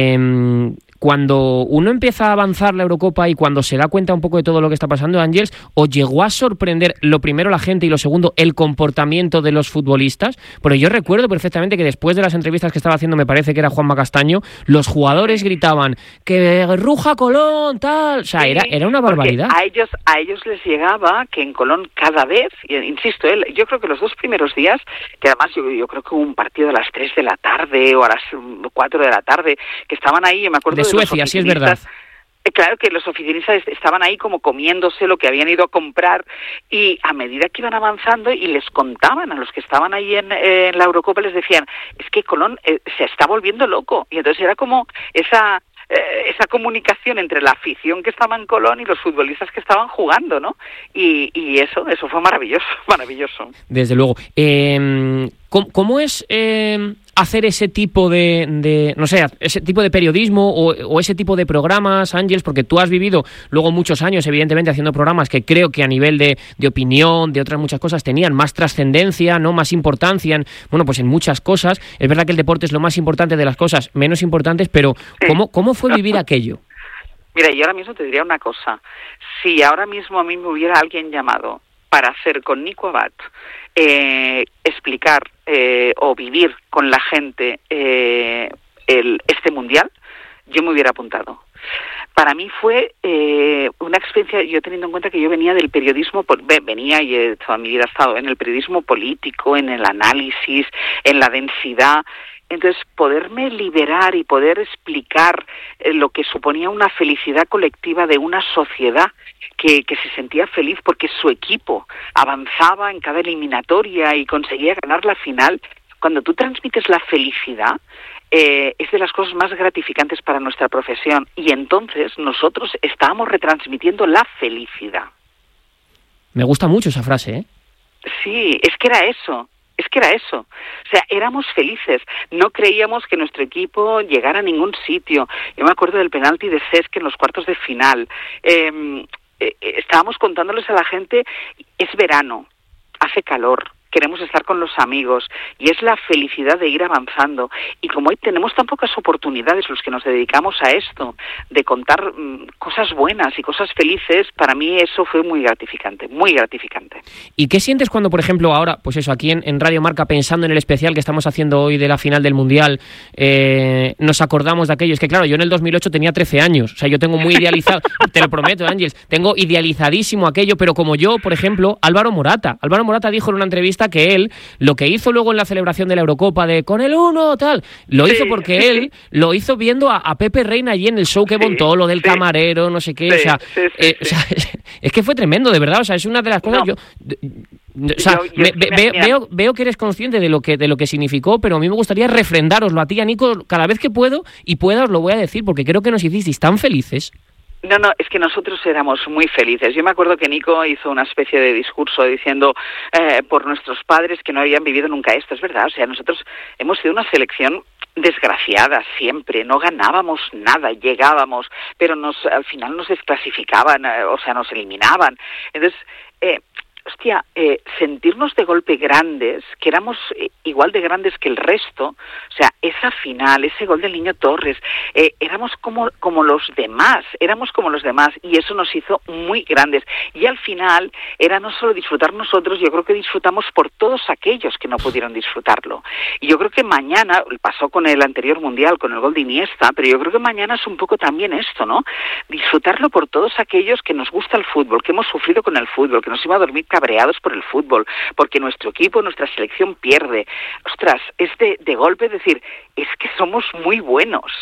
Cuando uno empieza a avanzar la Eurocopa y cuando se da cuenta un poco de todo lo que está pasando, Ángels, ¿os llegó a sorprender, lo primero, la gente, y lo segundo, el comportamiento de los futbolistas? Porque yo recuerdo perfectamente que después de las entrevistas que estaba haciendo, me parece que era Juanma Castaño, los jugadores gritaban que ruja Colón, tal. O sea, sí, era una barbaridad. A ellos les llegaba que en Colón cada vez, insisto, yo creo que los 2 primeros días, que además yo creo que hubo un partido a las 3 de la tarde o a las 4 de la tarde, que estaban ahí, me acuerdo de Suecia, sí es verdad. Claro que los oficinistas estaban ahí como comiéndose lo que habían ido a comprar, y a medida que iban avanzando y les contaban a los que estaban ahí en la Eurocopa, les decían, es que Colón se está volviendo loco. Y entonces era como esa comunicación entre la afición que estaba en Colón y los futbolistas que estaban jugando, ¿no? Y eso fue maravilloso, maravilloso. Desde luego. ¿Cómo es hacer ese tipo ese tipo de periodismo o ese tipo de programas, Ángels? Porque tú has vivido luego muchos años, evidentemente, haciendo programas que creo que a nivel de opinión, de otras muchas cosas, tenían más trascendencia, no más importancia, en muchas cosas. Es verdad que el deporte es lo más importante de las cosas menos importantes, pero ¿cómo fue vivir aquello? Mira, yo ahora mismo te diría una cosa. Si ahora mismo a mí me hubiera alguien llamado para hacer con Nico Abad, explicar o vivir con la gente este mundial, yo me hubiera apuntado. Para mí fue una experiencia, yo teniendo en cuenta que yo venía del periodismo, y toda mi vida he estado en el periodismo político, en el análisis, en la densidad. Entonces, poderme liberar y poder explicar lo que suponía una felicidad colectiva de una sociedad que se sentía feliz porque su equipo avanzaba en cada eliminatoria y conseguía ganar la final. Cuando tú transmites la felicidad, es de las cosas más gratificantes para nuestra profesión, y entonces nosotros estábamos retransmitiendo la felicidad. Me gusta mucho esa frase, ¿eh? Sí, es que era eso. O sea, éramos felices. No creíamos que nuestro equipo llegara a ningún sitio. Yo me acuerdo del penalti de Cesc en los cuartos de final. Estábamos contándoles a la gente, es verano, hace calor, queremos estar con los amigos, y es la felicidad de ir avanzando. Y como hoy tenemos tan pocas oportunidades los que nos dedicamos a esto, de contar cosas buenas y cosas felices, para mí eso fue muy gratificante, muy gratificante. ¿Y qué sientes cuando, por ejemplo, ahora, pues eso, aquí en Radio Marca, pensando en el especial que estamos haciendo hoy de la final del Mundial, nos acordamos de aquello? Es que claro, yo en el 2008 tenía 13 años, o sea, yo tengo muy idealizado, te lo prometo, Ángels, tengo idealizadísimo aquello, pero como yo, por ejemplo, Álvaro Morata dijo en una entrevista que él, lo que hizo luego en la celebración de la Eurocopa de con el 1, tal, lo hizo porque él lo hizo viendo a Pepe Reina allí en el show que montó, lo del camarero, no sé qué, o sea, es que fue tremendo, de verdad, o sea, es una de las cosas, veo que eres consciente de lo que significó, pero a mí me gustaría refrendároslo a ti y a Nico cada vez que puedo, y os lo voy a decir, porque creo que nos hicisteis tan felices. No, es que nosotros éramos muy felices. Yo me acuerdo que Nico hizo una especie de discurso diciendo por nuestros padres que no habían vivido nunca esto. Es verdad, o sea, nosotros hemos sido una selección desgraciada siempre, no ganábamos nada, llegábamos, pero al final nos desclasificaban, o sea, nos eliminaban. Entonces, sentirnos de golpe grandes, que éramos igual de grandes que el resto, o sea, esa final, ese gol del Niño Torres, éramos como los demás, y eso nos hizo muy grandes. Y al final era no solo disfrutar nosotros, yo creo que disfrutamos por todos aquellos que no pudieron disfrutarlo. Y yo creo que mañana, pasó con el anterior Mundial, con el gol de Iniesta, pero yo creo que mañana es un poco también esto, ¿no? Disfrutarlo por todos aquellos que nos gusta el fútbol, que hemos sufrido con el fútbol, que nos iba a dormir cabreados por el fútbol, porque nuestro equipo, nuestra selección pierde. Ostras, es de golpe decir, es que somos muy buenos.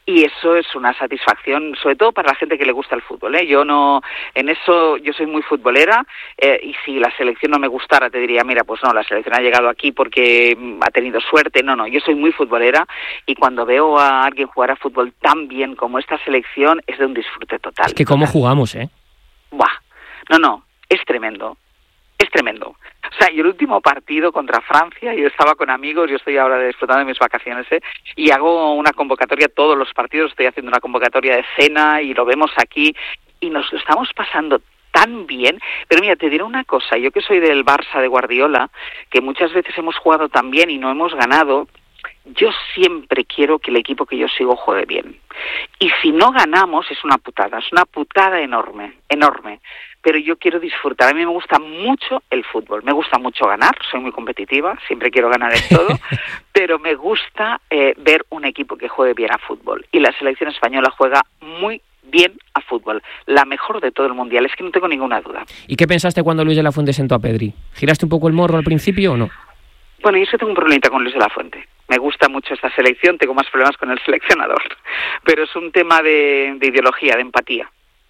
Y eso es una satisfacción, sobre todo para la gente que le gusta el fútbol, ¿eh? Yo soy muy futbolera, y si la selección no me gustara te diría, mira, pues no, la selección ha llegado aquí porque ha tenido suerte. No, yo soy muy futbolera y cuando veo a alguien jugar a fútbol tan bien como esta selección es de un disfrute total. Es que cómo jugamos, ¿eh? Buah, no, es tremendo. Es tremendo. O sea, yo el último partido contra Francia, yo estaba con amigos, yo estoy ahora disfrutando de mis vacaciones, y hago una convocatoria, todos los partidos estoy haciendo una convocatoria de cena y lo vemos aquí y nos lo estamos pasando tan bien. Pero mira, te diré una cosa, yo que soy del Barça de Guardiola, que muchas veces hemos jugado tan bien y no hemos ganado, yo siempre quiero que el equipo que yo sigo juegue bien. Y si no ganamos es una putada enorme, enorme. Pero yo quiero disfrutar. A mí me gusta mucho el fútbol, me gusta mucho ganar, soy muy competitiva, siempre quiero ganar en todo, pero me gusta ver un equipo que juegue bien a fútbol. Y la selección española juega muy bien a fútbol, la mejor de todo el mundial, es que no tengo ninguna duda. ¿Y qué pensaste cuando Luis de la Fuente sentó a Pedri? ¿Giraste un poco el morro al principio o no? Bueno, yo sí tengo un problemita con Luis de la Fuente. Me gusta mucho esta selección, tengo más problemas con el seleccionador, pero es un tema de ideología, de empatía.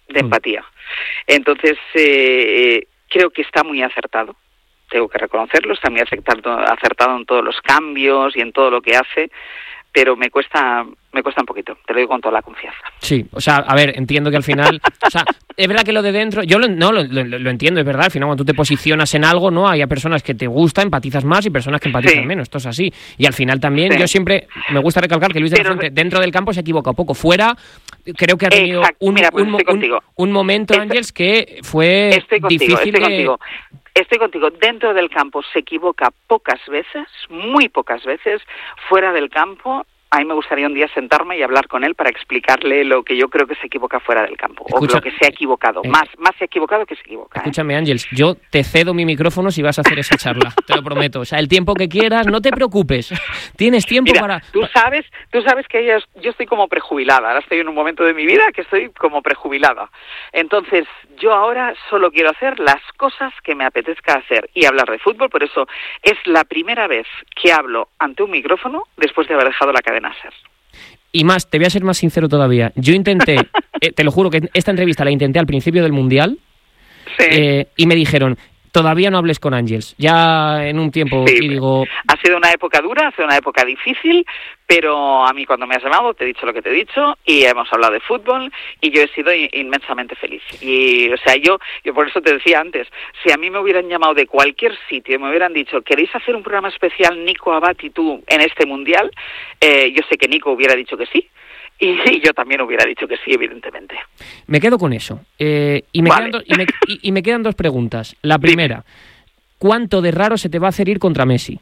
Entonces, creo que está muy acertado, tengo que reconocerlo, está muy acertado en todos los cambios y en todo lo que hace, pero me cuesta un poquito, te lo digo con toda la confianza. Sí, o sea, a ver, entiendo que al final, o sea, es verdad que lo de dentro, yo lo entiendo, es verdad, al final cuando tú te posicionas en algo, ¿no? Hay personas que te gusta, empatizas más y personas que empatizan menos, esto es así. Y al final también, yo siempre me gusta recalcar que Luis de la Fuente dentro del campo se equivoca un poco, fuera creo que ha tenido un momento, Ángels, que fue difícil de... Estoy contigo, dentro del campo se equivoca pocas veces, muy pocas veces, fuera del campo. A mí me gustaría un día sentarme y hablar con él para explicarle lo que yo creo que se equivoca fuera del campo. Escucha, o lo que se ha equivocado. Más se ha equivocado que se equivoca. Escúchame, Ángels, yo te cedo mi micrófono si vas a hacer esa charla. Te lo prometo. O sea, el tiempo que quieras, no te preocupes. Tienes tiempo para... Tú sabes que yo estoy como prejubilada. Ahora estoy en un momento de mi vida que estoy como prejubilada. Entonces, yo ahora solo quiero hacer las cosas que me apetezca hacer y hablar de fútbol. Por eso es la primera vez que hablo ante un micrófono después de haber dejado la cadena SER. Y más, te voy a ser más sincero todavía. Yo intenté, te lo juro que esta entrevista la intenté al principio del Mundial, y me dijeron, todavía no hables con Ángels, ya en un tiempo, y digo... Ha sido una época dura, ha sido una época difícil, pero a mí cuando me has llamado te he dicho lo que te he dicho y hemos hablado de fútbol y yo he sido inmensamente feliz. Y, o sea, yo por eso te decía antes, si a mí me hubieran llamado de cualquier sitio y me hubieran dicho, ¿queréis hacer un programa especial Nico Abad y tú en este Mundial? Yo sé que Nico hubiera dicho que sí. Y yo también hubiera dicho que sí, evidentemente. Me quedo con eso. Y me quedan dos preguntas. La primera, ¿cuánto de raro se te va a hacer ir contra Messi?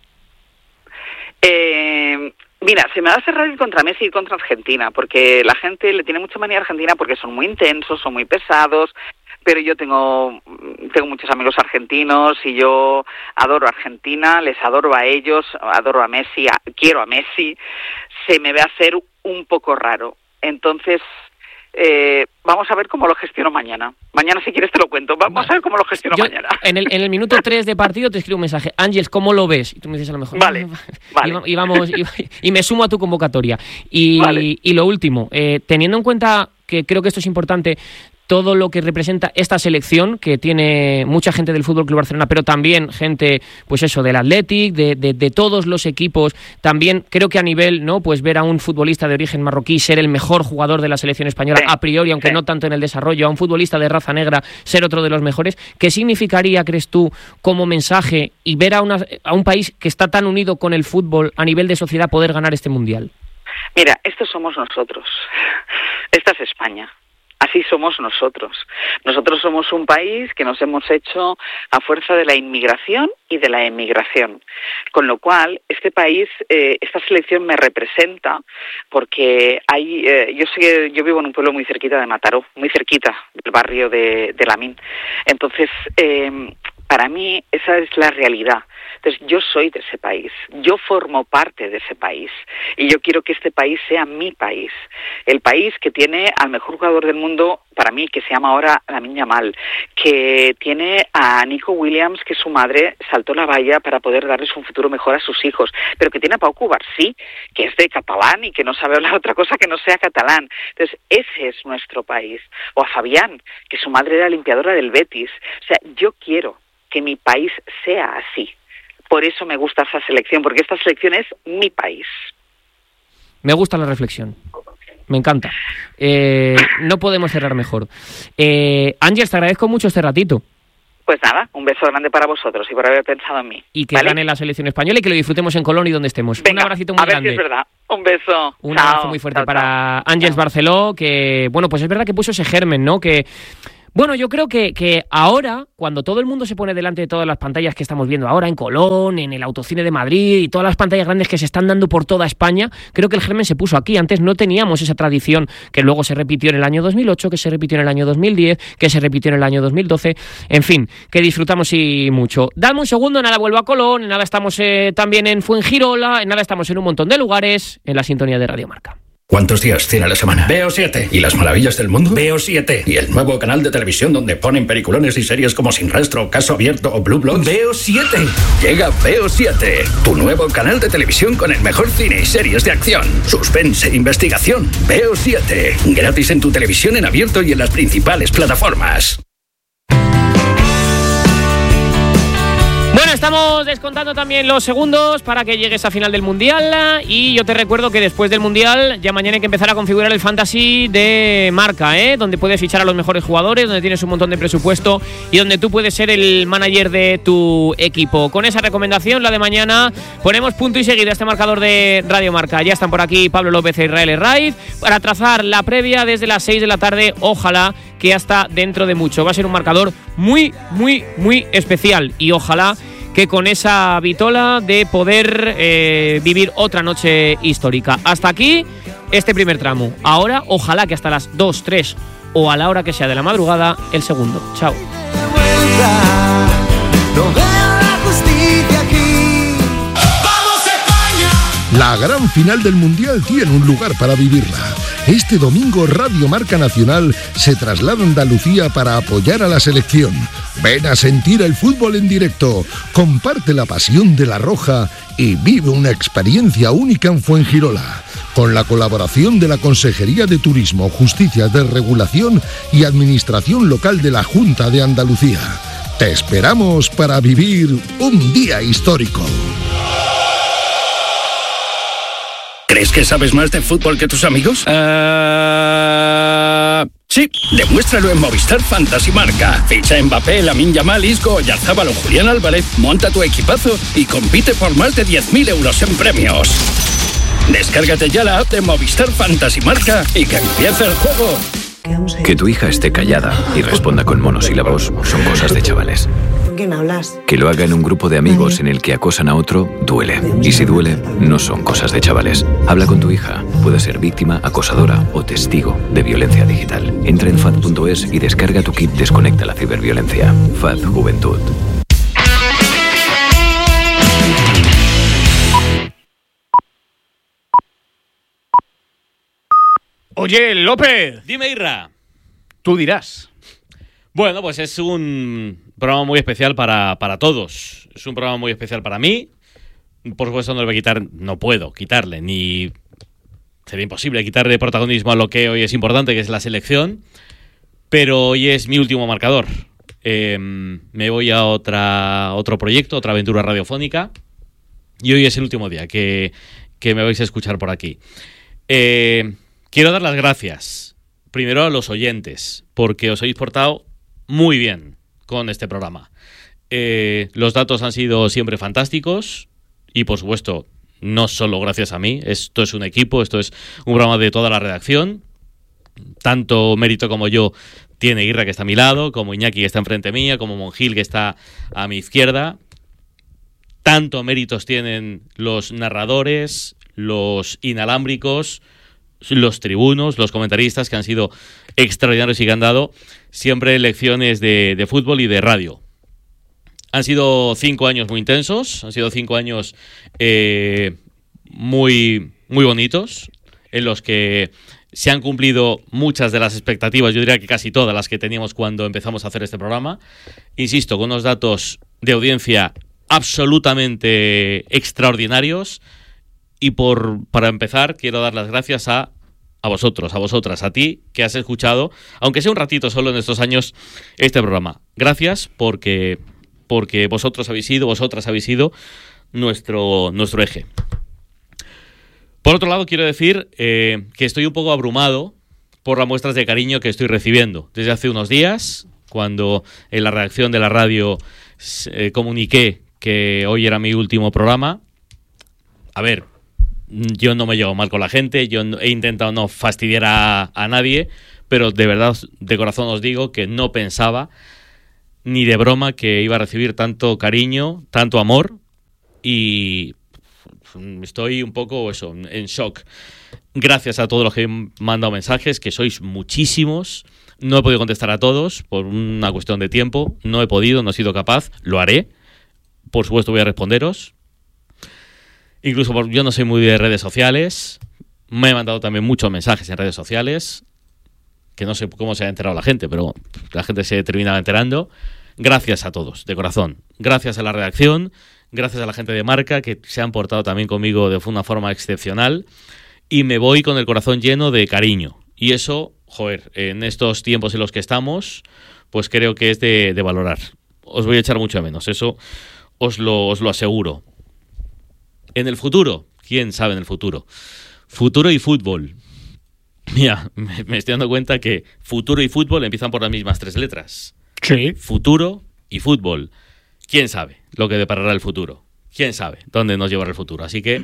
Mira, se me va a hacer raro ir contra Messi y contra Argentina, porque la gente le tiene mucha manía a Argentina porque son muy intensos, son muy pesados, pero yo tengo muchos amigos argentinos y yo adoro a Argentina, les adoro a ellos, adoro a Messi, quiero a Messi. Se me va a hacer un poco raro. Entonces, vamos a ver cómo lo gestiono mañana. Mañana, si quieres, te lo cuento. Vamos a ver cómo lo gestiono mañana. En el minuto 3 de partido te escribo un mensaje. Ángels, ¿cómo lo ves? Y tú me dices a lo mejor. Vale. Y me sumo a tu convocatoria. Y lo último, teniendo en cuenta que creo que esto es importante, todo lo que representa esta selección, que tiene mucha gente del Fútbol Club Barcelona, pero también gente, pues eso, del Athletic, de todos los equipos. También creo que a nivel, ¿no? Pues ver a un futbolista de origen marroquí ser el mejor jugador de la selección española, a priori, aunque no tanto en el desarrollo, a un futbolista de raza negra ser otro de los mejores. ¿Qué significaría, crees tú, como mensaje y ver a un país que está tan unido con el fútbol a nivel de sociedad poder ganar este Mundial? Mira, estos somos nosotros. Esta es España. Así somos nosotros. Nosotros somos un país que nos hemos hecho a fuerza de la inmigración y de la emigración. Con lo cual, este país, esta selección me representa porque yo vivo en un pueblo muy cerquita de Mataró, muy cerquita del barrio de Lamín. Entonces, Para mí esa es la realidad. Entonces yo soy de ese país, yo formo parte de ese país y yo quiero que este país sea mi país. El país que tiene al mejor jugador del mundo, para mí, que se llama ahora Lamine Yamal, que tiene a Nico Williams, que su madre saltó la valla para poder darles un futuro mejor a sus hijos, pero que tiene a Pau Cubarsí, que es de catalán y que no sabe hablar otra cosa que no sea catalán. Entonces ese es nuestro país. O a Fabián, que su madre era limpiadora del Betis. O sea, yo quiero que mi país sea así. Por eso me gusta esa selección, porque esta selección es mi país. Me gusta la reflexión. Me encanta. No podemos cerrar mejor. Ángels, te agradezco mucho este ratito. Pues nada, un beso grande para vosotros y por haber pensado en mí. Y que gane la selección española y que lo disfrutemos en Colón y donde estemos. Venga, un abracito muy grande. A ver si es verdad. Un beso. Un abrazo muy fuerte para Ángels Barceló, que, bueno, pues es verdad que puso ese germen, ¿no? Que... Bueno, yo creo que ahora, cuando todo el mundo se pone delante de todas las pantallas que estamos viendo ahora en Colón, en el Autocine de Madrid y todas las pantallas grandes que se están dando por toda España, creo que el germen se puso aquí. Antes no teníamos esa tradición que luego se repitió en el año 2008, que se repitió en el año 2010, que se repitió en el año 2012. En fin, que disfrutamos y mucho. Dame un segundo, en nada vuelvo a Colón, en nada estamos también en Fuengirola, en nada estamos en un montón de lugares, en la sintonía de Radio Marca. ¿Cuántos días tiene la semana? Veo 7. ¿Y las maravillas del mundo? Veo 7. ¿Y el nuevo canal de televisión donde ponen peliculones y series como Sin Rastro, Caso Abierto o Blue Bloods? Veo 7. Llega Veo 7, tu nuevo canal de televisión con el mejor cine y series de acción, suspense e investigación. Veo 7. Gratis en tu televisión en abierto y en las principales plataformas. Bueno, estamos descontando también los segundos para que llegues a final del Mundial y yo te recuerdo que después del Mundial ya mañana hay que empezar a configurar el Fantasy de Marca, donde puedes fichar a los mejores jugadores, donde tienes un montón de presupuesto y donde tú puedes ser el manager de tu equipo. Con esa recomendación, la de mañana, ponemos punto y seguido a este marcador de Radio Marca. Ya están por aquí Pablo López e Israel Herraiz para trazar la previa desde las 6 de la tarde, ojalá que hasta dentro de mucho. Va a ser un marcador muy, muy, muy especial y ojalá que con esa vitola de poder vivir otra noche histórica. Hasta aquí este primer tramo. Ahora, ojalá que hasta las 2, 3 o a la hora que sea de la madrugada, el segundo. Chao. La gran final del Mundial tiene un lugar para vivirla. Este domingo Radio Marca Nacional se traslada a Andalucía para apoyar a la selección. Ven a sentir el fútbol en directo, comparte la pasión de la Roja y vive una experiencia única en Fuengirola. Con la colaboración de la Consejería de Turismo, Justicia de Regulación y Administración Local de la Junta de Andalucía. Te esperamos para vivir un día histórico. ¿Crees que sabes más de fútbol que tus amigos? Sí, demuéstralo en Movistar Fantasy Marca. Ficha a Mbappé, Lamine Yamal, Isco, Oyarzabal o Julián Álvarez, monta tu equipazo y compite por más de 10.000 euros en premios. Descárgate ya la app de Movistar Fantasy Marca y que empiece el juego. Que tu hija esté callada y responda con monosílabos son cosas de chavales. ¿Con quién hablas? Que lo haga en un grupo de amigos en el que acosan a otro, duele. Y si duele, no son cosas de chavales. Habla con tu hija. Puede ser víctima, acosadora o testigo de violencia digital. Entra en FAD.es y descarga tu kit Desconecta la ciberviolencia. FAD Juventud. Oye, López. Dime, Irra. Tú dirás. Bueno, pues es un programa muy especial para todos. Es un programa muy especial para mí. Por supuesto, no puedo quitarle, ni sería imposible quitarle protagonismo a lo que hoy es importante, que es la selección. Pero hoy es mi último marcador. Me voy a otro proyecto, otra aventura radiofónica. Y hoy es el último día que me vais a escuchar por aquí. Quiero dar las gracias, primero a los oyentes, porque os habéis portado muy bien con este programa. Los datos han sido siempre fantásticos y, por supuesto, no solo gracias a mí. Esto es un equipo, esto es un programa de toda la redacción. Tanto mérito como yo tiene Irra, que está a mi lado, como Iñaki, que está enfrente mía, como Monjil, que está a mi izquierda. Tanto méritos tienen los narradores, los inalámbricos, los tribunos, los comentaristas, que han sido extraordinarios y que han dado siempre lecciones de fútbol y de radio. Han sido 5 años muy intensos, han sido 5 años muy, muy bonitos, en los que se han cumplido muchas de las expectativas, yo diría que casi todas las que teníamos cuando empezamos a hacer este programa. Insisto, con unos datos de audiencia absolutamente extraordinarios. Y para empezar, quiero dar las gracias a vosotros, a vosotras, a ti que has escuchado, aunque sea un ratito solo en estos años, este programa. Gracias porque vosotras habéis sido nuestro eje. Por otro lado, quiero decir que estoy un poco abrumado por las muestras de cariño que estoy recibiendo. Desde hace unos días, cuando en la redacción de la radio comuniqué que hoy era mi último programa, a ver, yo no me llevo mal con la gente, yo he intentado no fastidiar a nadie, pero de verdad, de corazón os digo que no pensaba ni de broma que iba a recibir tanto cariño, tanto amor, y estoy un poco en shock. Gracias a todos los que han mandado mensajes, que sois muchísimos. No he podido contestar a todos por una cuestión de tiempo, no he sido capaz, lo haré. Por supuesto voy a responderos. Incluso yo no soy muy de redes sociales. Me he mandado también muchos mensajes en redes sociales, que no sé cómo se ha enterado la gente, pero la gente se termina enterando. Gracias a todos, de corazón. Gracias a la redacción, gracias a la gente de Marca, que se han portado también conmigo de una forma excepcional. Y me voy con el corazón lleno de cariño. Y eso, en estos tiempos en los que estamos, pues creo que es de valorar. Os voy a echar mucho de menos, eso os lo aseguro. En el futuro, ¿quién sabe en el futuro? Futuro y fútbol. Mira, me estoy dando cuenta que futuro y fútbol empiezan por las mismas 3 letras. Sí. Futuro y fútbol. ¿Quién sabe lo que deparará el futuro? ¿Quién sabe dónde nos llevará el futuro? Así que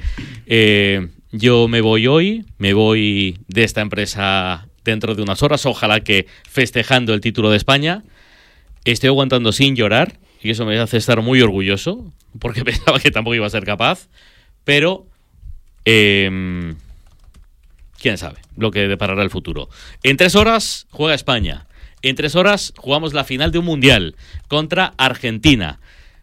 yo me voy hoy, me voy de esta empresa dentro de unas horas, ojalá que festejando el título de España. Estoy aguantando sin llorar y eso me hace estar muy orgulloso, porque pensaba que tampoco iba a ser capaz, pero quién sabe lo que deparará el futuro. En 3 horas juega España. En 3 horas jugamos la final de un mundial contra Argentina.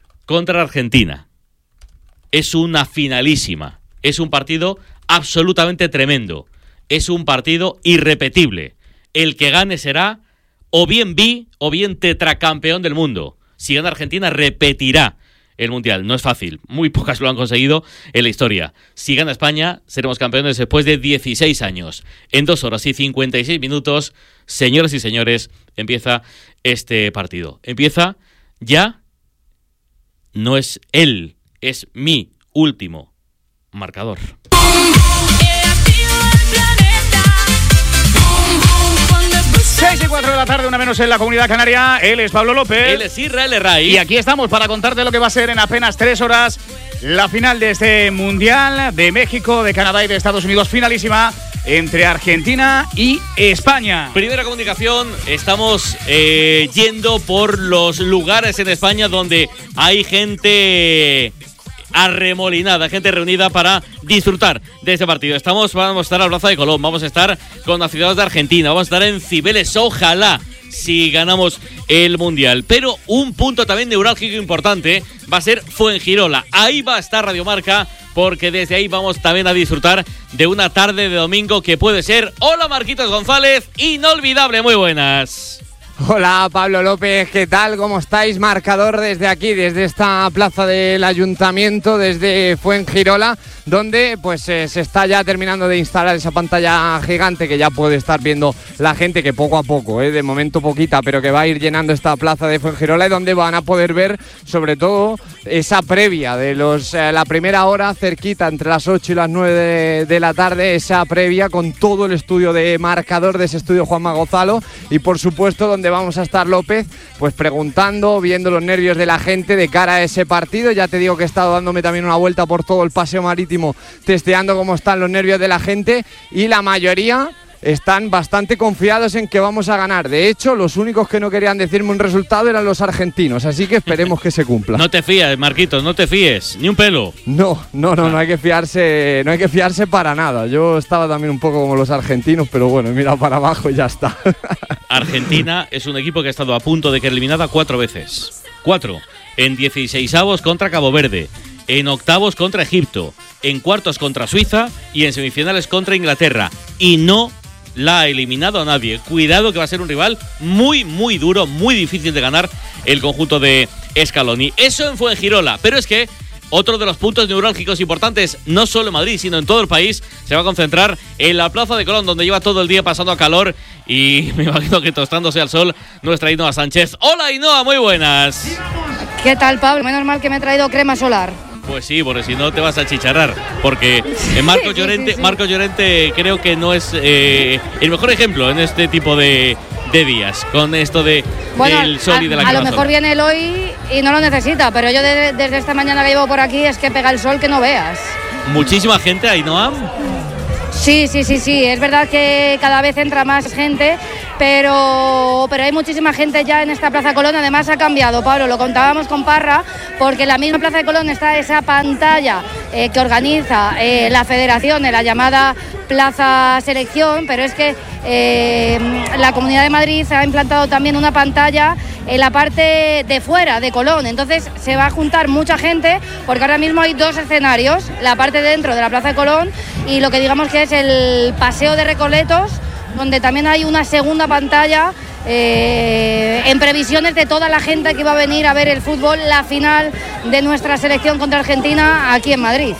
Es una finalísima. Es un partido absolutamente tremendo. Es un partido irrepetible. El que gane será o bien o bien tetracampeón del mundo. Si gana Argentina, repetirá el mundial. No es fácil. Muy pocas lo han conseguido en la historia. Si gana España, seremos campeones después de 16 años. En 2 horas y 56 minutos, señoras y señores, empieza este partido. Empieza ya. No es él, es mi último marcador. 6:04 de la tarde, una menos en la Comunidad Canaria. Él es Pablo López. Él es Israel Herray. Y aquí estamos para contarte lo que va a ser en apenas 3 horas la final de este Mundial de México, de Canadá y de Estados Unidos. Finalísima entre Argentina y España. Primera comunicación, estamos yendo por los lugares en España donde hay gente arremolinada, gente reunida para disfrutar de este partido. Vamos a estar a Plaza de Colón, vamos a estar con la ciudad de Argentina, vamos a estar en Cibeles, ojalá, si ganamos el Mundial. Pero un punto también neurálgico importante va a ser Fuengirola. Ahí va a estar Radio Marca, porque desde ahí vamos también a disfrutar de una tarde de domingo que puede ser, hola Marquitos González, inolvidable, muy buenas. Hola Pablo López, ¿qué tal? ¿Cómo estáis? Marcador desde aquí, desde esta plaza del Ayuntamiento, desde Fuengirola, donde pues se está ya terminando de instalar esa pantalla gigante que ya puede estar viendo la gente, que poco a poco, de momento poquita, pero que va a ir llenando esta plaza de Fuengirola, y donde van a poder ver sobre todo esa previa de la primera hora, cerquita entre las 8 y las 9 de la tarde, esa previa con todo el estudio de Marcador, de ese estudio Juanma Gonzalo, y por supuesto donde vamos a estar López, pues preguntando, viendo los nervios de la gente de cara a ese partido. Ya te digo que he estado dándome también una vuelta por todo el paseo marítimo, testeando cómo están los nervios de la gente, y la mayoría están bastante confiados en que vamos a ganar. De hecho, los únicos que no querían decirme un resultado eran los argentinos, así que esperemos que se cumpla. No te fíes, Marquitos, no te fíes, ni un pelo. No hay que fiarse para nada. Yo estaba también un poco como los argentinos, pero bueno, he mirado para abajo y ya está. Argentina es un equipo que ha estado a punto de quedar eliminada 4 veces. 4. en 16avos contra Cabo Verde, en octavos contra Egipto, en cuartos contra Suiza y en semifinales contra Inglaterra. Y no la ha eliminado a nadie. Cuidado que va a ser un rival muy, muy duro, muy difícil de ganar el conjunto de Scaloni. Eso en Fuengirola, pero es que otro de los puntos neurálgicos importantes, no solo en Madrid, sino en todo el país, se va a concentrar en la Plaza de Colón, donde lleva todo el día pasando calor y me imagino que tostándose al sol nuestra Ainhoa Sánchez. Hola Ainhoa, muy buenas. ¿Qué tal, Pablo? Menos mal que me he traído crema solar. Pues sí, porque si no te vas a chicharrar. Porque Marcos Llorente creo que no es el mejor ejemplo en este tipo de días, con esto del sol y de la a quemazón. lo mejor viene él hoy y no lo necesita, pero yo desde esta mañana que llevo por aquí es que pega el sol que no veas. Muchísima gente, Ainhoa. Sí, es verdad que cada vez entra más gente, pero hay muchísima gente ya en esta Plaza Colón. Además ha cambiado, Pablo, lo contábamos con Parra, porque en la misma Plaza de Colón está esa pantalla que organiza la federación, la llamada Plaza Selección, pero es que la Comunidad de Madrid ha implantado también una pantalla en la parte de fuera de Colón. Entonces se va a juntar mucha gente, porque ahora mismo hay dos escenarios, la parte dentro de la Plaza de Colón y lo que digamos que es el Paseo de Recoletos, donde también hay una segunda pantalla en previsiones de toda la gente que va a venir a ver el fútbol, la final de nuestra selección contra Argentina aquí en Madrid.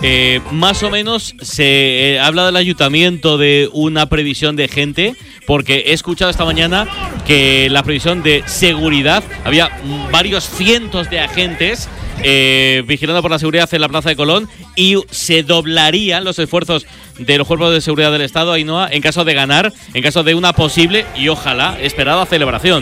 Más o menos se habla del ayuntamiento de una previsión de gente, porque he escuchado esta mañana que la previsión de seguridad, había varios cientos de agentes vigilando por la seguridad en la Plaza de Colón, y se doblarían los esfuerzos de los cuerpos de seguridad del Estado, Ainhoa, en caso de ganar, en caso de una posible y ojalá esperada celebración.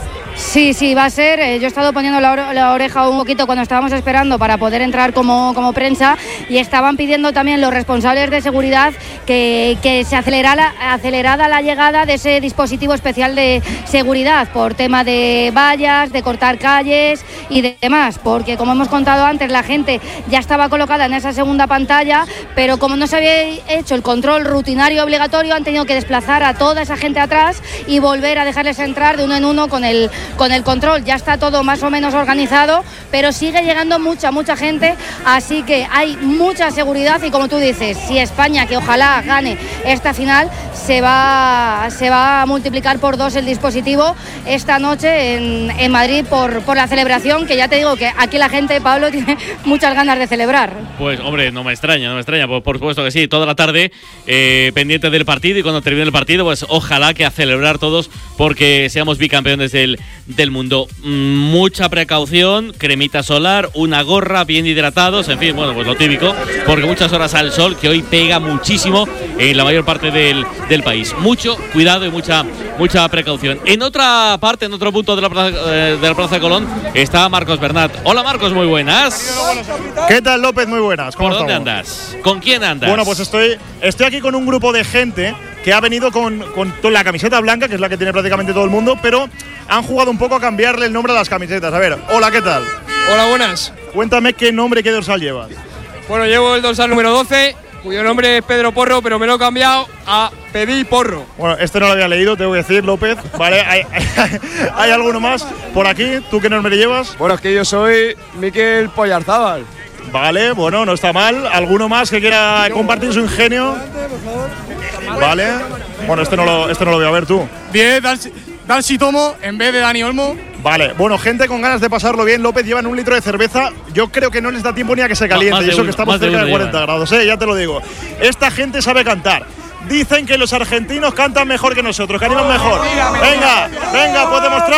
Sí, va a ser. Yo he estado poniendo la oreja un poquito cuando estábamos esperando para poder entrar como prensa, y estaban pidiendo también los responsables de seguridad que se acelerara la llegada de ese dispositivo especial de seguridad por tema de vallas, de cortar calles y demás, porque como hemos contado antes, la gente ya estaba colocada en esa segunda pantalla, pero como no se había hecho el control rutinario obligatorio, han tenido que desplazar a toda esa gente atrás y volver a dejarles entrar de uno en uno con el control. Ya está todo más o menos organizado, pero sigue llegando mucha gente, así que hay mucha seguridad. Y como tú dices, si España, que ojalá gane esta final, se va a multiplicar por 2 el dispositivo esta noche en Madrid por la celebración, que ya te digo que aquí la gente, Pablo, tiene muchas ganas de celebrar. Pues hombre, no me extraña, por supuesto que sí, toda la tarde pendiente del partido, y cuando termine el partido, pues ojalá que a celebrar todos, porque seamos bicampeones del mundo. Mucha precaución, cremita solar, una gorra, bien hidratados, en fin, bueno, pues lo típico, porque muchas horas al sol, que hoy pega muchísimo en la mayor parte del país. Mucho cuidado y mucha precaución. En otra parte, en otro punto de la Plaza de Colón, está Marcos Bernat. Hola Marcos, muy buenas. ¿Qué tal, López? Muy buenas. ¿Por dónde andas? ¿Con quién andas? Bueno, pues estoy aquí con un grupo de gente que ha venido con la camiseta blanca, que es la que tiene prácticamente todo el mundo, pero han jugado un poco a cambiarle el nombre a las camisetas. A ver, hola, ¿qué tal? Hola, buenas. Cuéntame qué nombre, qué dorsal llevas. Bueno, llevo el dorsal número 12, cuyo nombre es Pedro Porro, pero me lo he cambiado a Pedí Porro. Bueno, este no lo había leído, tengo que decir, López. Vale, ¿hay alguno más por aquí? ¿Tú qué nombre llevas? Bueno, es que yo soy Miquel Pollarzábal. Vale, bueno, no está mal. ¿Alguno más que quiera compartir su ingenio? Vale. Bueno, este no lo voy a ver tú. 10, Dalsi Tomo en vez de Dani Olmo. Vale, bueno, gente con ganas de pasarlo bien. López, llevan 1 litro de cerveza. Yo creo que no les da tiempo ni a que se caliente. Y eso que estamos cerca de 40 grados, ya te lo digo. Esta gente sabe cantar. Dicen que los argentinos cantan mejor que nosotros, que animan mejor. Venga, pues demostrar.